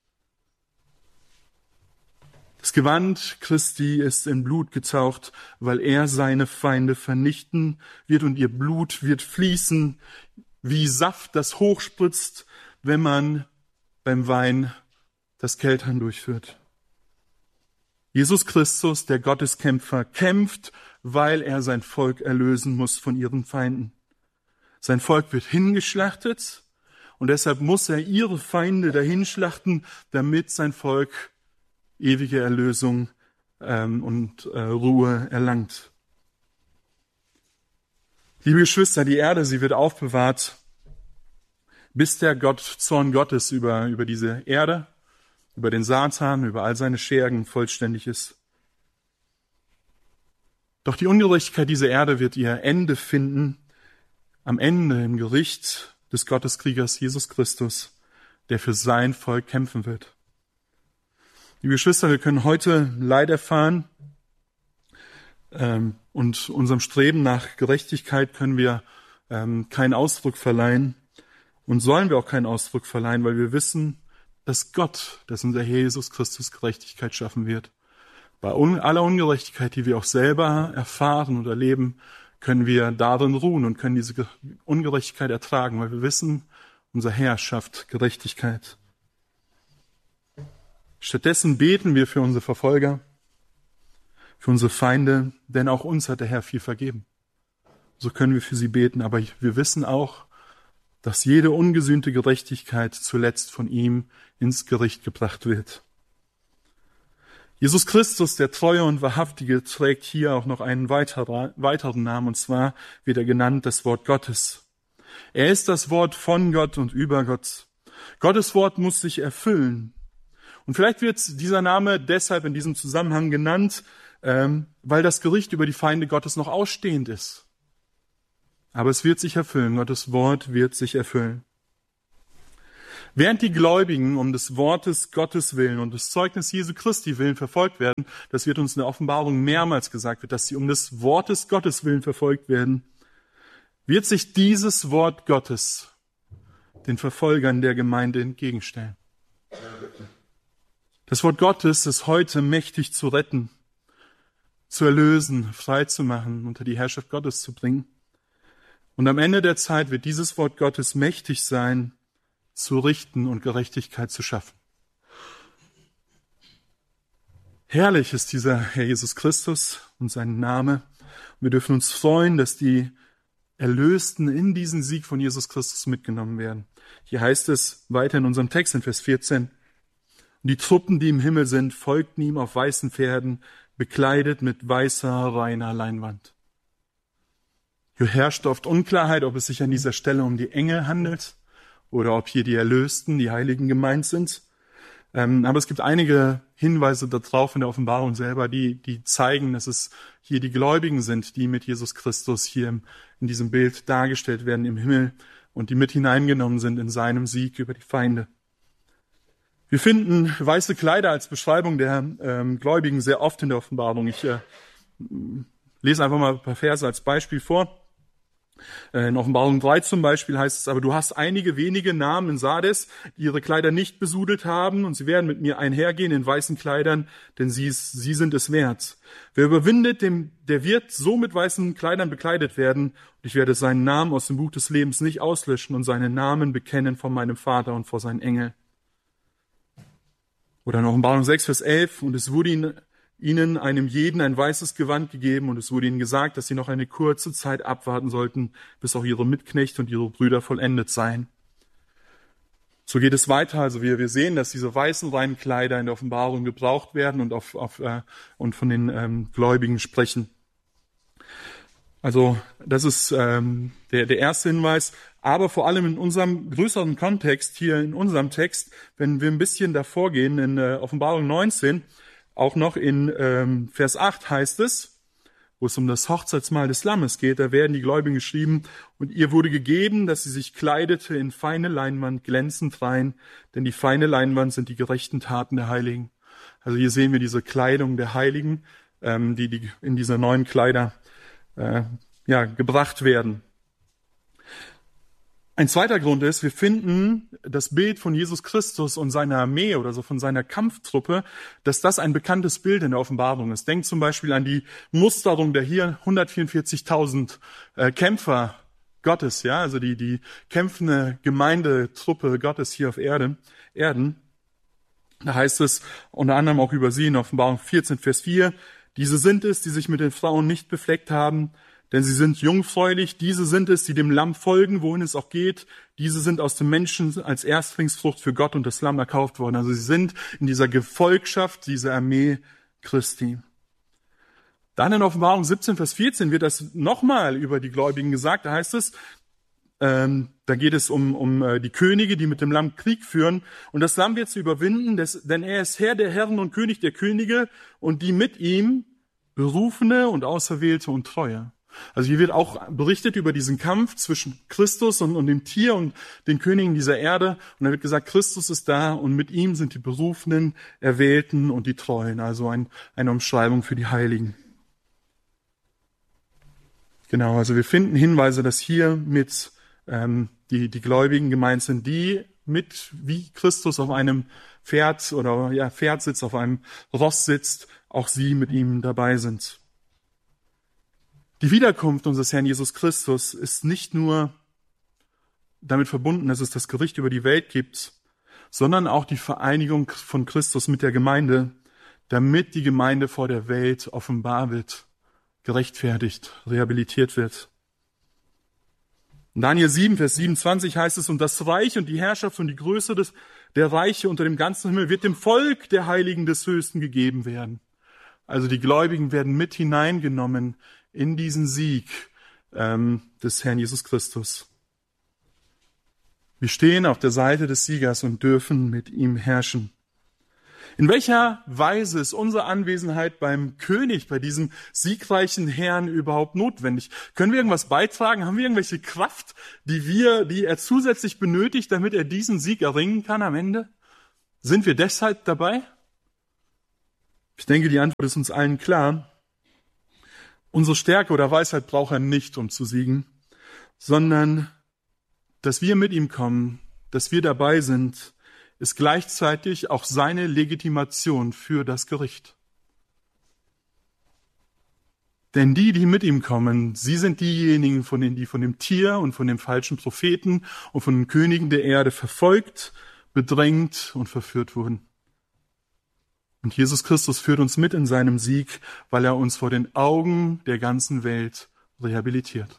Das Gewand Christi ist in Blut getaucht, weil er seine Feinde vernichten wird und ihr Blut wird fließen wie Saft, das hochspritzt, wenn man beim Wein das Keltern durchführt. Jesus Christus, der Gotteskämpfer, kämpft, weil er sein Volk erlösen muss von ihren Feinden. Sein Volk wird hingeschlachtet und deshalb muss er ihre Feinde dahinschlachten, damit sein Volk ewige Erlösung ähm, und äh, Ruhe erlangt. Liebe Geschwister, die Erde, sie wird aufbewahrt, bis der Gott, Zorn Gottes über, über diese Erde, über den Satan, über all seine Schergen vollständig ist. Doch die Ungerechtigkeit dieser Erde wird ihr Ende finden, am Ende im Gericht des Gotteskriegers Jesus Christus, der für sein Volk kämpfen wird. Liebe Geschwister, wir können heute Leid erfahren, ähm, und unserem Streben nach Gerechtigkeit können wir ähm, keinen Ausdruck verleihen und sollen wir auch keinen Ausdruck verleihen, weil wir wissen, dass Gott, dass unser Herr Jesus Christus Gerechtigkeit schaffen wird. Bei un- aller Ungerechtigkeit, die wir auch selber erfahren und erleben, können wir darin ruhen und können diese Ungerechtigkeit ertragen, weil wir wissen, unser Herr schafft Gerechtigkeit. Stattdessen beten wir für unsere Verfolger, für unsere Feinde, denn auch uns hat der Herr viel vergeben. So können wir für sie beten, aber wir wissen auch, dass jede ungesühnte Gerechtigkeit zuletzt von ihm ins Gericht gebracht wird. Jesus Christus, der Treue und Wahrhaftige, trägt hier auch noch einen weiteren Namen, und zwar wird er genannt das Wort Gottes. Er ist das Wort von Gott und über Gott. Gottes Wort muss sich erfüllen. Und vielleicht wird dieser Name deshalb in diesem Zusammenhang genannt, ähm, weil das Gericht über die Feinde Gottes noch ausstehend ist. Aber es wird sich erfüllen, Gottes Wort wird sich erfüllen. Während die Gläubigen um des Wortes Gottes willen und des Zeugnis Jesu Christi willen verfolgt werden, das wird uns in der Offenbarung mehrmals gesagt wird, dass sie um des Wortes Gottes willen verfolgt werden, wird sich dieses Wort Gottes den Verfolgern der Gemeinde entgegenstellen. Das Wort Gottes ist heute mächtig zu retten, zu erlösen, frei zu machen, unter die Herrschaft Gottes zu bringen. Und am Ende der Zeit wird dieses Wort Gottes mächtig sein, zu richten und Gerechtigkeit zu schaffen. Herrlich ist dieser Herr Jesus Christus und sein Name. Wir dürfen uns freuen, dass die Erlösten in diesen Sieg von Jesus Christus mitgenommen werden. Hier heißt es weiter in unserem Text in Vers vierzehn, und die Truppen, die im Himmel sind, folgten ihm auf weißen Pferden, bekleidet mit weißer, reiner Leinwand. Hier herrscht oft Unklarheit, ob es sich an dieser Stelle um die Engel handelt oder ob hier die Erlösten, die Heiligen gemeint sind. Ähm, aber es gibt einige Hinweise darauf in der Offenbarung selber, die, die zeigen, dass es hier die Gläubigen sind, die mit Jesus Christus hier im, in diesem Bild dargestellt werden im Himmel und die mit hineingenommen sind in seinem Sieg über die Feinde. Wir finden weiße Kleider als Beschreibung der ähm, Gläubigen sehr oft in der Offenbarung. Ich äh, lese einfach mal ein paar Verse als Beispiel vor. In Offenbarung drei zum Beispiel heißt es, aber du hast einige wenige Namen in Sardes, die ihre Kleider nicht besudelt haben, und sie werden mit mir einhergehen in weißen Kleidern, denn sie, sie sind es wert. Wer überwindet, dem, der wird so mit weißen Kleidern bekleidet werden, und ich werde seinen Namen aus dem Buch des Lebens nicht auslöschen und seinen Namen bekennen vor meinem Vater und vor seinen Engeln. Oder in Offenbarung sechs, Vers elf, und es wurde ihnen ihnen einem jeden ein weißes Gewand gegeben, und es wurde ihnen gesagt, dass sie noch eine kurze Zeit abwarten sollten, bis auch ihre Mitknechte und ihre Brüder vollendet seien. So geht es weiter. Also wir, wir sehen, dass diese weißen, reinen Kleider in der Offenbarung gebraucht werden und, auf, auf, äh, und von den ähm, Gläubigen sprechen. Also das ist ähm, der, der erste Hinweis. Aber vor allem in unserem größeren Kontext, hier in unserem Text, wenn wir ein bisschen davor gehen, in äh, Offenbarung neunzehn, auch noch in ähm, Vers acht heißt es, wo es um das Hochzeitsmahl des Lammes geht, da werden die Gläubigen geschrieben, und ihr wurde gegeben, dass sie sich kleidete in feine Leinwand, glänzend rein, denn die feine Leinwand sind die gerechten Taten der Heiligen. Also hier sehen wir diese Kleidung der Heiligen, ähm, die, die in diese neuen Kleider äh, ja, gebracht werden. Ein zweiter Grund ist, wir finden das Bild von Jesus Christus und seiner Armee oder so von seiner Kampftruppe, dass das ein bekanntes Bild in der Offenbarung ist. Denkt zum Beispiel an die Musterung der hier hundertvierundvierzigtausend äh, Kämpfer Gottes, ja, also die, die kämpfende Gemeindetruppe Gottes hier auf Erde, Erden. Da heißt es unter anderem auch über sie in Offenbarung vierzehn, Vers vier, diese sind es, die sich mit den Frauen nicht befleckt haben, denn sie sind jungfräulich, diese sind es, die dem Lamm folgen, wohin es auch geht, diese sind aus dem Menschen als Erstlingsfrucht für Gott und das Lamm erkauft worden. Also sie sind in dieser Gefolgschaft, dieser Armee Christi. Dann in Offenbarung siebzehn, Vers vierzehn wird das nochmal über die Gläubigen gesagt. Da heißt es, ähm, da geht es um, um äh, die Könige, die mit dem Lamm Krieg führen. Und das Lamm wird sie überwinden, des, denn er ist Herr der Herren und König der Könige und die mit ihm Berufene und Auserwählte und Treue. Also hier wird auch berichtet über diesen Kampf zwischen Christus und, und dem Tier und den Königen dieser Erde. Und da wird gesagt, Christus ist da und mit ihm sind die Berufenen, Erwählten und die Treuen. Also ein, eine Umschreibung für die Heiligen. Genau, also wir finden Hinweise, dass hier mit ähm, die, die Gläubigen gemeint sind, die mit, wie Christus auf einem Pferd oder ja, Pferd sitzt, auf einem Ross sitzt, auch sie mit ihm dabei sind. Die Wiederkunft unseres Herrn Jesus Christus ist nicht nur damit verbunden, dass es das Gericht über die Welt gibt, sondern auch die Vereinigung von Christus mit der Gemeinde, damit die Gemeinde vor der Welt offenbar wird, gerechtfertigt, rehabilitiert wird. In Daniel sieben, Vers siebenundzwanzig heißt es, und das Reich und die Herrschaft und die Größe des, der Reiche unter dem ganzen Himmel wird dem Volk der Heiligen des Höchsten gegeben werden. Also die Gläubigen werden mit hineingenommen in diesen Sieg ähm, des Herrn Jesus Christus. Wir stehen auf der Seite des Siegers und dürfen mit ihm herrschen. In welcher Weise ist unsere Anwesenheit beim König, bei diesem siegreichen Herrn überhaupt notwendig? Können wir irgendwas beitragen? Haben wir irgendwelche Kraft, die wir, die er zusätzlich benötigt, damit er diesen Sieg erringen kann am Ende? Sind wir deshalb dabei? Ich denke, die Antwort ist uns allen klar. Unsere Stärke oder Weisheit braucht er nicht, um zu siegen, sondern dass wir mit ihm kommen, dass wir dabei sind, ist gleichzeitig auch seine Legitimation für das Gericht. Denn die, die mit ihm kommen, sie sind diejenigen, von denen, die von dem Tier und von dem falschen Propheten und von den Königen der Erde verfolgt, bedrängt und verführt wurden. Und Jesus Christus führt uns mit in seinem Sieg, weil er uns vor den Augen der ganzen Welt rehabilitiert.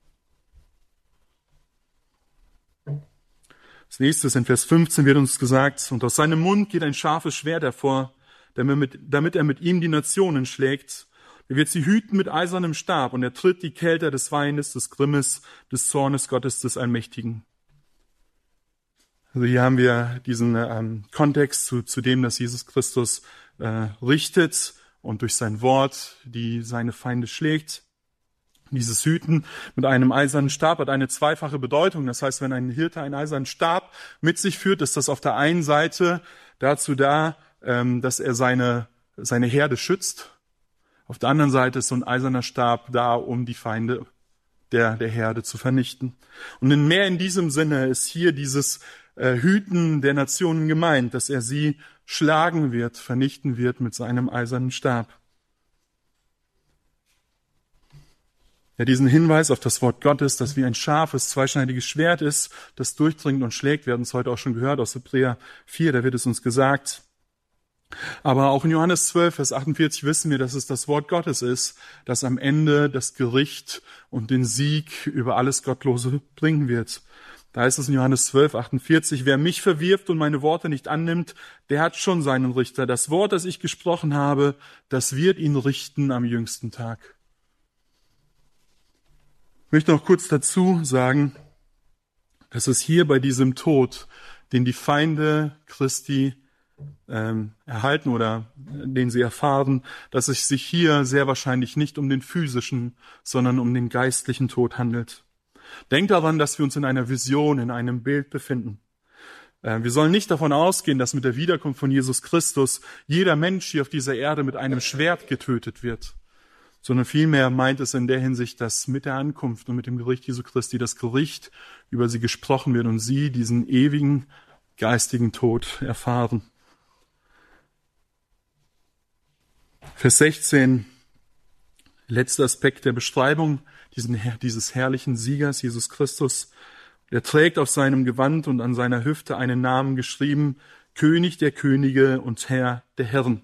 Als nächstes in Vers fünfzehn wird uns gesagt, und aus seinem Mund geht ein scharfes Schwert hervor, damit, damit er mit ihm die Nationen schlägt. Er wird sie hüten mit eisernem Stab, und er tritt die Kelter des Feindes, des Grimmes, des Zornes Gottes, des Allmächtigen. Also hier haben wir diesen ähm, Kontext zu, zu dem, dass Jesus Christus äh, richtet und durch sein Wort die seine Feinde schlägt. Dieses Hüten mit einem eisernen Stab hat eine zweifache Bedeutung. Das heißt, wenn ein Hirte einen eisernen Stab mit sich führt, ist das auf der einen Seite dazu da, ähm, dass er seine, seine Herde schützt. Auf der anderen Seite ist so ein eiserner Stab da, um die Feinde der, der Herde zu vernichten. Und in mehr in diesem Sinne ist hier dieses Hüten der Nationen gemeint, dass er sie schlagen wird, vernichten wird mit seinem eisernen Stab. Ja, diesen Hinweis auf das Wort Gottes, das wie ein scharfes, zweischneidiges Schwert ist, das durchdringt und schlägt, wir hatten es heute auch schon gehört aus Hebräer vier, da wird es uns gesagt. Aber auch in Johannes zwölf, Vers achtundvierzig wissen wir, dass es das Wort Gottes ist, das am Ende das Gericht und den Sieg über alles Gottlose bringen wird. Da heißt es in Johannes zwölf, achtundvierzig, wer mich verwirft und meine Worte nicht annimmt, der hat schon seinen Richter. Das Wort, das ich gesprochen habe, das wird ihn richten am jüngsten Tag. Ich möchte noch kurz dazu sagen, dass es hier bei diesem Tod, den die Feinde Christi ähm, erhalten oder den sie erfahren, dass es sich hier sehr wahrscheinlich nicht um den physischen, sondern um den geistlichen Tod handelt. Denkt daran, dass wir uns in einer Vision, in einem Bild befinden. Wir sollen nicht davon ausgehen, dass mit der Wiederkunft von Jesus Christus jeder Mensch hier auf dieser Erde mit einem Schwert getötet wird, sondern vielmehr meint es in der Hinsicht, dass mit der Ankunft und mit dem Gericht Jesu Christi das Gericht über sie gesprochen wird und sie diesen ewigen geistigen Tod erfahren. Vers sechzehn, letzter Aspekt der Beschreibung diesen, dieses herrlichen Siegers, Jesus Christus. Er trägt auf seinem Gewand und an seiner Hüfte einen Namen geschrieben, König der Könige und Herr der Herren.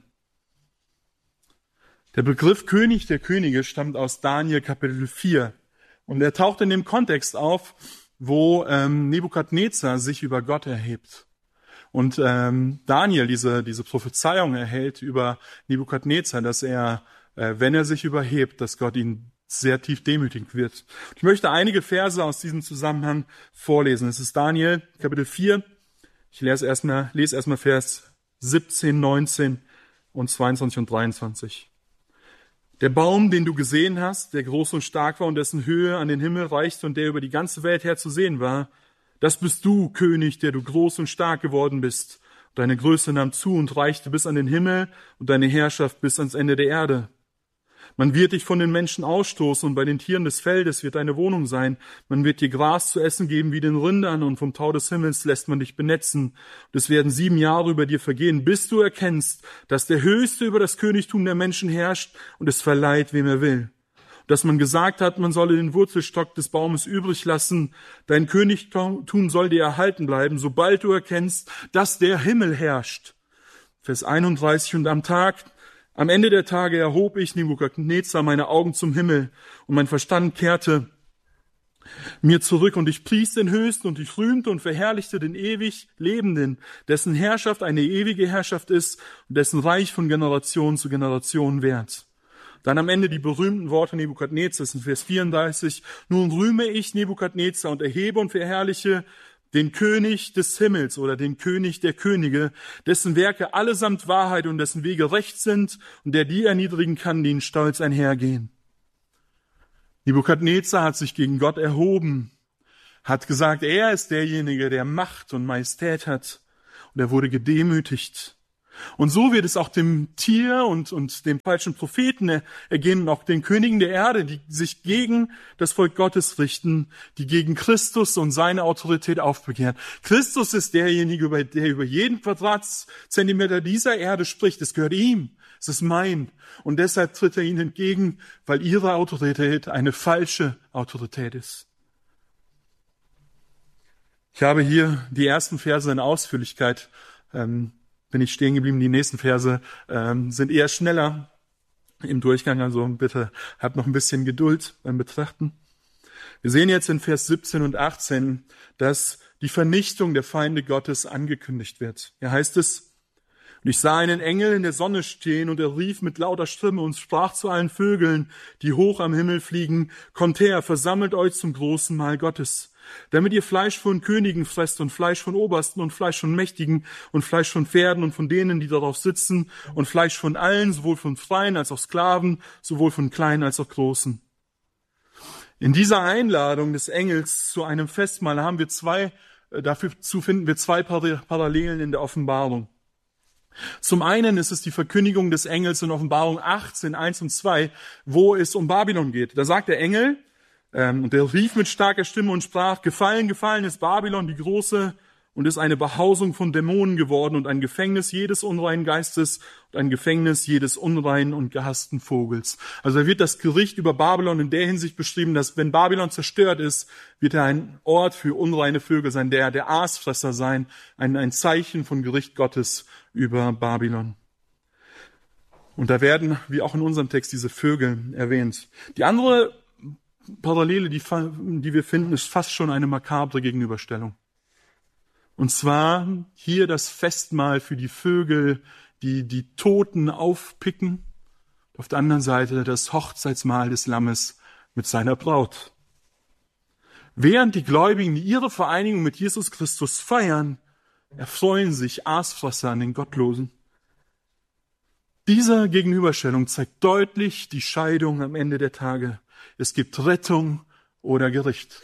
Der Begriff König der Könige stammt aus Daniel Kapitel vier. Und er taucht in dem Kontext auf, wo ähm, Nebukadnezar sich über Gott erhebt. Und ähm, Daniel diese diese Prophezeiung erhält über Nebukadnezar, dass er, äh, wenn er sich überhebt, dass Gott ihn sehr tief demütigen wird. Ich möchte einige Verse aus diesem Zusammenhang vorlesen. Es ist Daniel Kapitel vier. Ich lese erstmal, lese erstmal Vers siebzehn, neunzehn und zweiundzwanzig und dreiundzwanzig. Der Baum, den du gesehen hast, der groß und stark war und dessen Höhe an den Himmel reichte und der über die ganze Welt her zu sehen war, das bist du, König, der du groß und stark geworden bist. Deine Größe nahm zu und reichte bis an den Himmel und deine Herrschaft bis ans Ende der Erde. Man wird dich von den Menschen ausstoßen und bei den Tieren des Feldes wird deine Wohnung sein. Man wird dir Gras zu essen geben wie den Rindern und vom Tau des Himmels lässt man dich benetzen. Und es werden sieben Jahre über dir vergehen, bis du erkennst, dass der Höchste über das Königtum der Menschen herrscht und es verleiht, wem er will. Und dass man gesagt hat, man solle den Wurzelstock des Baumes übrig lassen. Dein Königtum soll dir erhalten bleiben, sobald du erkennst, dass der Himmel herrscht. Vers einunddreißig, und am Tag Am Ende der Tage erhob ich, Nebukadnezar, meine Augen zum Himmel und mein Verstand kehrte mir zurück und ich pries den Höchsten und ich rühmte und verherrlichte den ewig Lebenden, dessen Herrschaft eine ewige Herrschaft ist und dessen Reich von Generation zu Generation währt. Dann am Ende die berühmten Worte Nebukadnezars in Vers vierunddreißig. Nun rühme ich Nebukadnezar und erhebe und verherrliche den König des Himmels oder den König der Könige, dessen Werke allesamt Wahrheit und dessen Wege recht sind und der die erniedrigen kann, die in Stolz einhergehen. Nebukadnezar hat sich gegen Gott erhoben, hat gesagt, er ist derjenige, der Macht und Majestät hat, und er wurde gedemütigt. Und so wird es auch dem Tier und, und dem falschen Propheten ergehen und auch den Königen der Erde, die sich gegen das Volk Gottes richten, die gegen Christus und seine Autorität aufbegehren. Christus ist derjenige, der über jeden Quadratzentimeter dieser Erde spricht. Es gehört ihm. Es ist mein. Und deshalb tritt er ihnen entgegen, weil ihre Autorität eine falsche Autorität ist. Ich habe hier die ersten Verse in Ausführlichkeit ähm, bin ich stehen geblieben. Die nächsten Verse ähm, sind eher schneller im Durchgang, also bitte habt noch ein bisschen Geduld beim Betrachten. Wir sehen jetzt in Vers siebzehn und achtzehn, dass die Vernichtung der Feinde Gottes angekündigt wird. Hier heißt es, und ich sah einen Engel in der Sonne stehen und er rief mit lauter Stimme und sprach zu allen Vögeln, die hoch am Himmel fliegen, kommt her, versammelt euch zum großen Mahl Gottes. Damit ihr Fleisch von Königen fresst und Fleisch von Obersten und Fleisch von Mächtigen und Fleisch von Pferden und von denen, die darauf sitzen und Fleisch von allen, sowohl von Freien als auch Sklaven, sowohl von Kleinen als auch Großen. In dieser Einladung des Engels zu einem Festmahl haben wir zwei, dafür zu finden wir zwei Parallelen in der Offenbarung. Zum einen ist es die Verkündigung des Engels in Offenbarung achtzehn, eins und zwei, wo es um Babylon geht. Da sagt der Engel, Ähm, und er rief mit starker Stimme und sprach, gefallen, gefallen ist Babylon, die große, und ist eine Behausung von Dämonen geworden und ein Gefängnis jedes unreinen Geistes und ein Gefängnis jedes unreinen und gehassten Vogels. Also da wird das Gericht über Babylon in der Hinsicht beschrieben, dass wenn Babylon zerstört ist, wird er ein Ort für unreine Vögel sein, der der Aasfresser sein, ein, ein Zeichen von Gericht Gottes über Babylon. Und da werden, wie auch in unserem Text, diese Vögel erwähnt. Die andere Parallele, die, die wir finden, ist fast schon eine makabre Gegenüberstellung. Und zwar hier das Festmahl für die Vögel, die die Toten aufpicken. Auf der anderen Seite das Hochzeitsmahl des Lammes mit seiner Braut. Während die Gläubigen ihre Vereinigung mit Jesus Christus feiern, erfreuen sich Aasfresser an den Gottlosen. Diese Gegenüberstellung zeigt deutlich die Scheidung am Ende der Tage. Es gibt Rettung oder Gericht.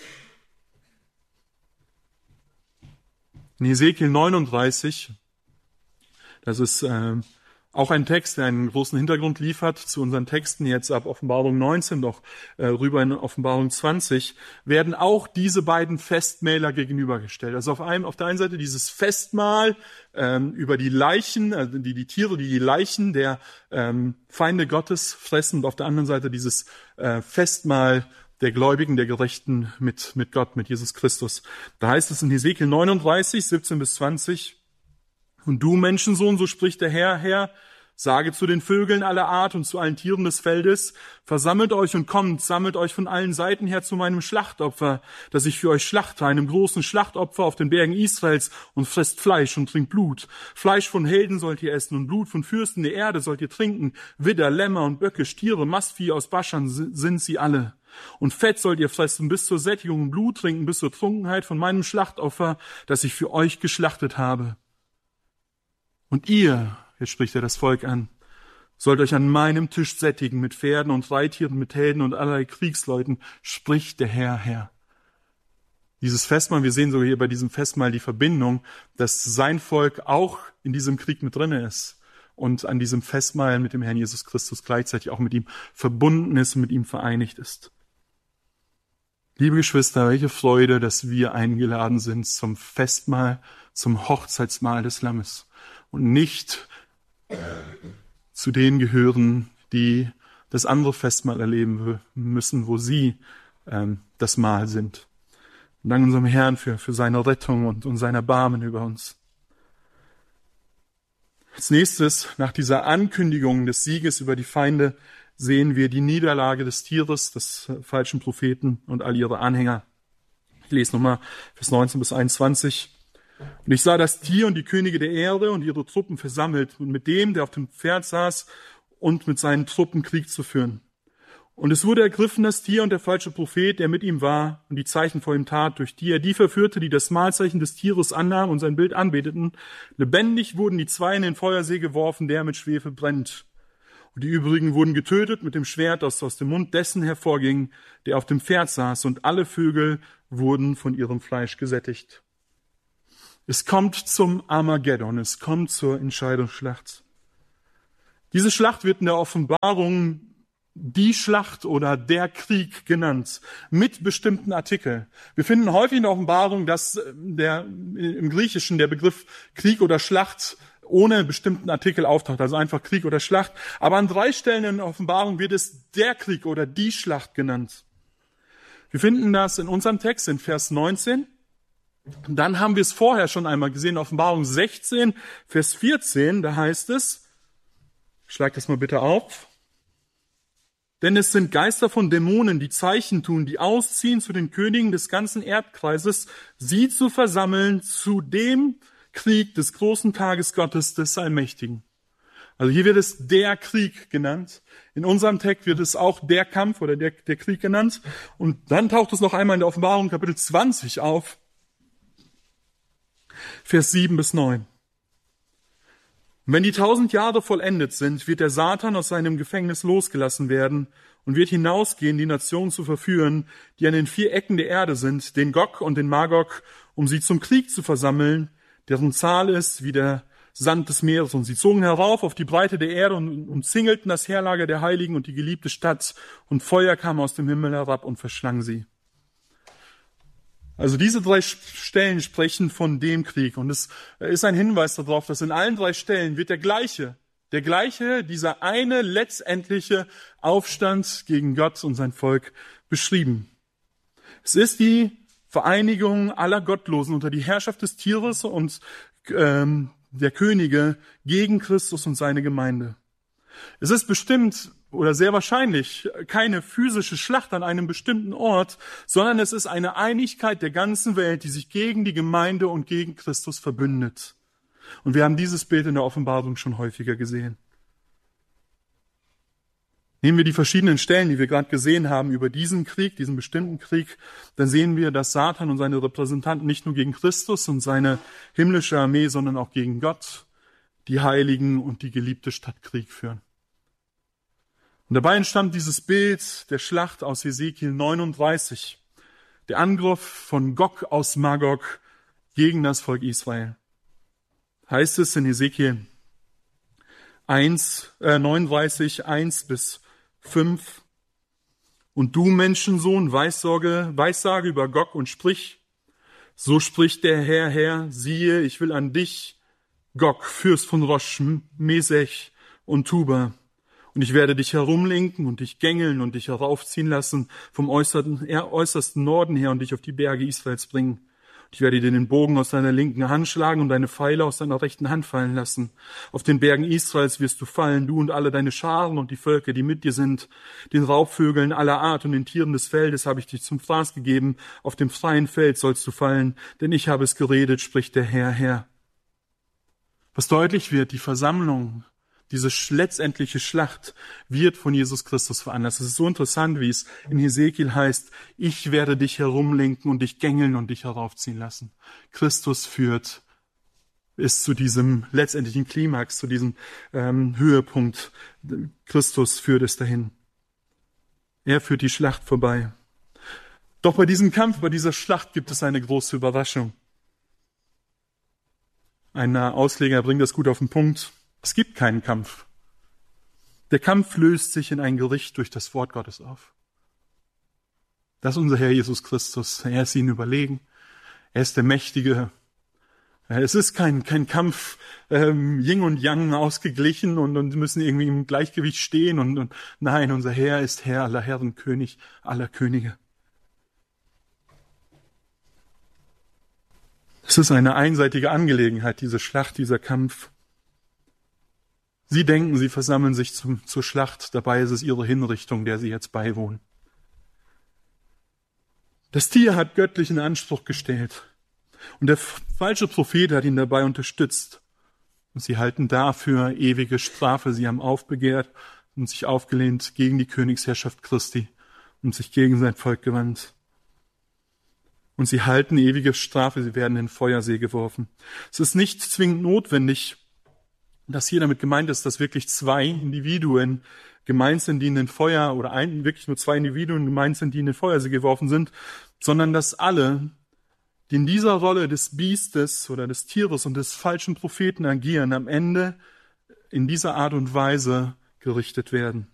In Hesekiel neununddreißig, das ist äh, auch ein Text, der einen großen Hintergrund liefert zu unseren Texten jetzt ab Offenbarung neunzehn, doch äh, rüber in Offenbarung zwanzig, werden auch diese beiden Festmähler gegenübergestellt. Also auf einem, auf der einen Seite dieses Festmahl ähm, über die Leichen, also die, die Tiere, die die Leichen der ähm, Feinde Gottes fressen, und auf der anderen Seite dieses äh, Festmahl der Gläubigen, der Gerechten mit, mit Gott, mit Jesus Christus. Da heißt es in Hesekiel neununddreißig, siebzehn bis zwanzig, Und du, Menschensohn, so spricht der Herr, Herr, sage zu den Vögeln aller Art und zu allen Tieren des Feldes, versammelt euch und kommt, sammelt euch von allen Seiten her zu meinem Schlachtopfer, das ich für euch schlachte, einem großen Schlachtopfer auf den Bergen Israels, und fresst Fleisch und trinkt Blut. Fleisch von Helden sollt ihr essen und Blut von Fürsten der Erde sollt ihr trinken. Widder, Lämmer und Böcke, Stiere, Mastvieh aus Baschan sind sie alle. Und Fett sollt ihr fressen bis zur Sättigung und Blut trinken bis zur Trunkenheit von meinem Schlachtopfer, das ich für euch geschlachtet habe. Und ihr, jetzt spricht er das Volk an, sollt euch an meinem Tisch sättigen mit Pferden und Reittieren, mit Helden und allerlei Kriegsleuten, spricht der Herr, Herr. Dieses Festmahl, wir sehen sogar hier bei diesem Festmahl die Verbindung, dass sein Volk auch in diesem Krieg mit drinne ist und an diesem Festmahl mit dem Herrn Jesus Christus gleichzeitig auch mit ihm verbunden ist und mit ihm vereinigt ist. Liebe Geschwister, welche Freude, dass wir eingeladen sind zum Festmahl, zum Hochzeitsmahl des Lammes und nicht zu denen gehören, die das andere Festmahl erleben müssen, wo sie ähm, das Mahl sind. Und dank unserem Herrn für, für seine Rettung und, und sein Erbarmen über uns. Als nächstes, nach dieser Ankündigung des Sieges über die Feinde, sehen wir die Niederlage des Tieres, des falschen Propheten und all ihre Anhänger. Ich lese nochmal Vers neunzehn bis einundzwanzig. Und ich sah das Tier und die Könige der Erde und ihre Truppen versammelt und mit dem, der auf dem Pferd saß, und mit seinen Truppen Krieg zu führen. Und es wurde ergriffen, das Tier und der falsche Prophet, der mit ihm war und die Zeichen vor ihm tat, durch die er die verführte, die das Mahlzeichen des Tieres annahmen und sein Bild anbeteten. Lebendig wurden die zwei in den Feuersee geworfen, der mit Schwefel brennt. Und die übrigen wurden getötet mit dem Schwert, das aus dem Mund dessen hervorging, der auf dem Pferd saß, und alle Vögel wurden von ihrem Fleisch gesättigt. Es kommt zum Armageddon, es kommt zur Entscheidungsschlacht. Diese Schlacht wird in der Offenbarung die Schlacht oder der Krieg genannt, mit bestimmten Artikeln. Wir finden häufig in der Offenbarung, dass der, im Griechischen der Begriff Krieg oder Schlacht ohne bestimmten Artikel auftaucht, also einfach Krieg oder Schlacht. Aber an drei Stellen in der Offenbarung wird es der Krieg oder die Schlacht genannt. Wir finden das in unserem Text in Vers neunzehn. Und dann haben wir es vorher schon einmal gesehen, in Offenbarung sechzehn, Vers vierzehn, da heißt es, schlag das mal bitte auf, denn es sind Geister von Dämonen, die Zeichen tun, die ausziehen zu den Königen des ganzen Erdkreises, sie zu versammeln zu dem Krieg des großen Tages Gottes, des Allmächtigen. Also hier wird es der Krieg genannt. In unserem Text wird es auch der Kampf oder der, der Krieg genannt. Und dann taucht es noch einmal in der Offenbarung Kapitel zwanzig auf, Vers sieben bis neun. Und wenn die tausend Jahre vollendet sind, wird der Satan aus seinem Gefängnis losgelassen werden und wird hinausgehen, die Nationen zu verführen, die an den vier Ecken der Erde sind, den Gog und den Magog, um sie zum Krieg zu versammeln, deren Zahl ist wie der Sand des Meeres. Und sie zogen herauf auf die Breite der Erde und umzingelten das Heerlager der Heiligen und die geliebte Stadt, und Feuer kam aus dem Himmel herab und verschlang sie. Also diese drei Stellen sprechen von dem Krieg, und es ist ein Hinweis darauf, dass in allen drei Stellen wird der gleiche, der gleiche, dieser eine letztendliche Aufstand gegen Gott und sein Volk beschrieben. Es ist die Vereinigung aller Gottlosen unter die Herrschaft des Tieres und ähm, der Könige gegen Christus und seine Gemeinde. Es ist bestimmt oder sehr wahrscheinlich keine physische Schlacht an einem bestimmten Ort, sondern es ist eine Einigkeit der ganzen Welt, die sich gegen die Gemeinde und gegen Christus verbündet. Und wir haben dieses Bild in der Offenbarung schon häufiger gesehen. Nehmen wir die verschiedenen Stellen, die wir gerade gesehen haben über diesen Krieg, diesen bestimmten Krieg, dann sehen wir, dass Satan und seine Repräsentanten nicht nur gegen Christus und seine himmlische Armee, sondern auch gegen Gott, die Heiligen und die geliebte Stadt Krieg führen. Und dabei entstammt dieses Bild der Schlacht aus Hesekiel neununddreißig, der Angriff von Gog aus Magog gegen das Volk Israel. Heißt es in Hesekiel eins, äh, neununddreißig, eins bis fünf. Und du, Menschensohn, Weissorge, Weissage über Gog und sprich, so spricht der Herr, Herr, siehe, ich will an dich, Gog, Fürst von Rosch, Mesech und Tuba, und ich werde dich herumlenken und dich gängeln und dich heraufziehen lassen vom äußersten, äußersten Norden her und dich auf die Berge Israels bringen. Ich werde dir den Bogen aus deiner linken Hand schlagen und deine Pfeile aus deiner rechten Hand fallen lassen. Auf den Bergen Israels wirst du fallen, du und alle deine Scharen und die Völker, die mit dir sind. Den Raubvögeln aller Art und den Tieren des Feldes habe ich dich zum Fraß gegeben. Auf dem freien Feld sollst du fallen, denn ich habe es geredet, spricht der Herr, Herr. Was deutlich wird, die Versammlung, diese letztendliche Schlacht wird von Jesus Christus veranlasst. Es ist so interessant, wie es in Hesekiel heißt, ich werde dich herumlenken und dich gängeln und dich heraufziehen lassen. Christus führt es zu diesem letztendlichen Klimax, zu diesem ähm, Höhepunkt. Christus führt es dahin. Er führt die Schlacht vorbei. Doch bei diesem Kampf, bei dieser Schlacht gibt es eine große Überraschung. Ein Ausleger bringt das gut auf den Punkt. Es gibt keinen Kampf. Der Kampf löst sich in ein Gericht durch das Wort Gottes auf. Das ist unser Herr Jesus Christus. Er ist ihnen überlegen. Er ist der Mächtige. Es ist kein, kein Kampf, ähm, Yin und Yang ausgeglichen und, und müssen irgendwie im Gleichgewicht stehen. Und, und nein, unser Herr ist Herr aller Herren, König aller Könige. Es ist eine einseitige Angelegenheit, diese Schlacht, dieser Kampf. Sie denken, sie versammeln sich zum, zur Schlacht, dabei ist es ihre Hinrichtung, der sie jetzt beiwohnen. Das Tier hat göttlichen Anspruch gestellt und der falsche Prophet hat ihn dabei unterstützt. Und sie halten dafür ewige Strafe, sie haben aufbegehrt und sich aufgelehnt gegen die Königsherrschaft Christi und sich gegen sein Volk gewandt. Und sie halten ewige Strafe, sie werden in den Feuersee geworfen. Es ist nicht zwingend notwendig, dass hier damit gemeint ist, dass wirklich zwei Individuen gemeint sind, die in den Feuer, oder ein, wirklich nur zwei Individuen gemeint sind, die in den Feuersee geworfen sind, sondern dass alle, die in dieser Rolle des Biestes oder des Tieres und des falschen Propheten agieren, am Ende in dieser Art und Weise gerichtet werden.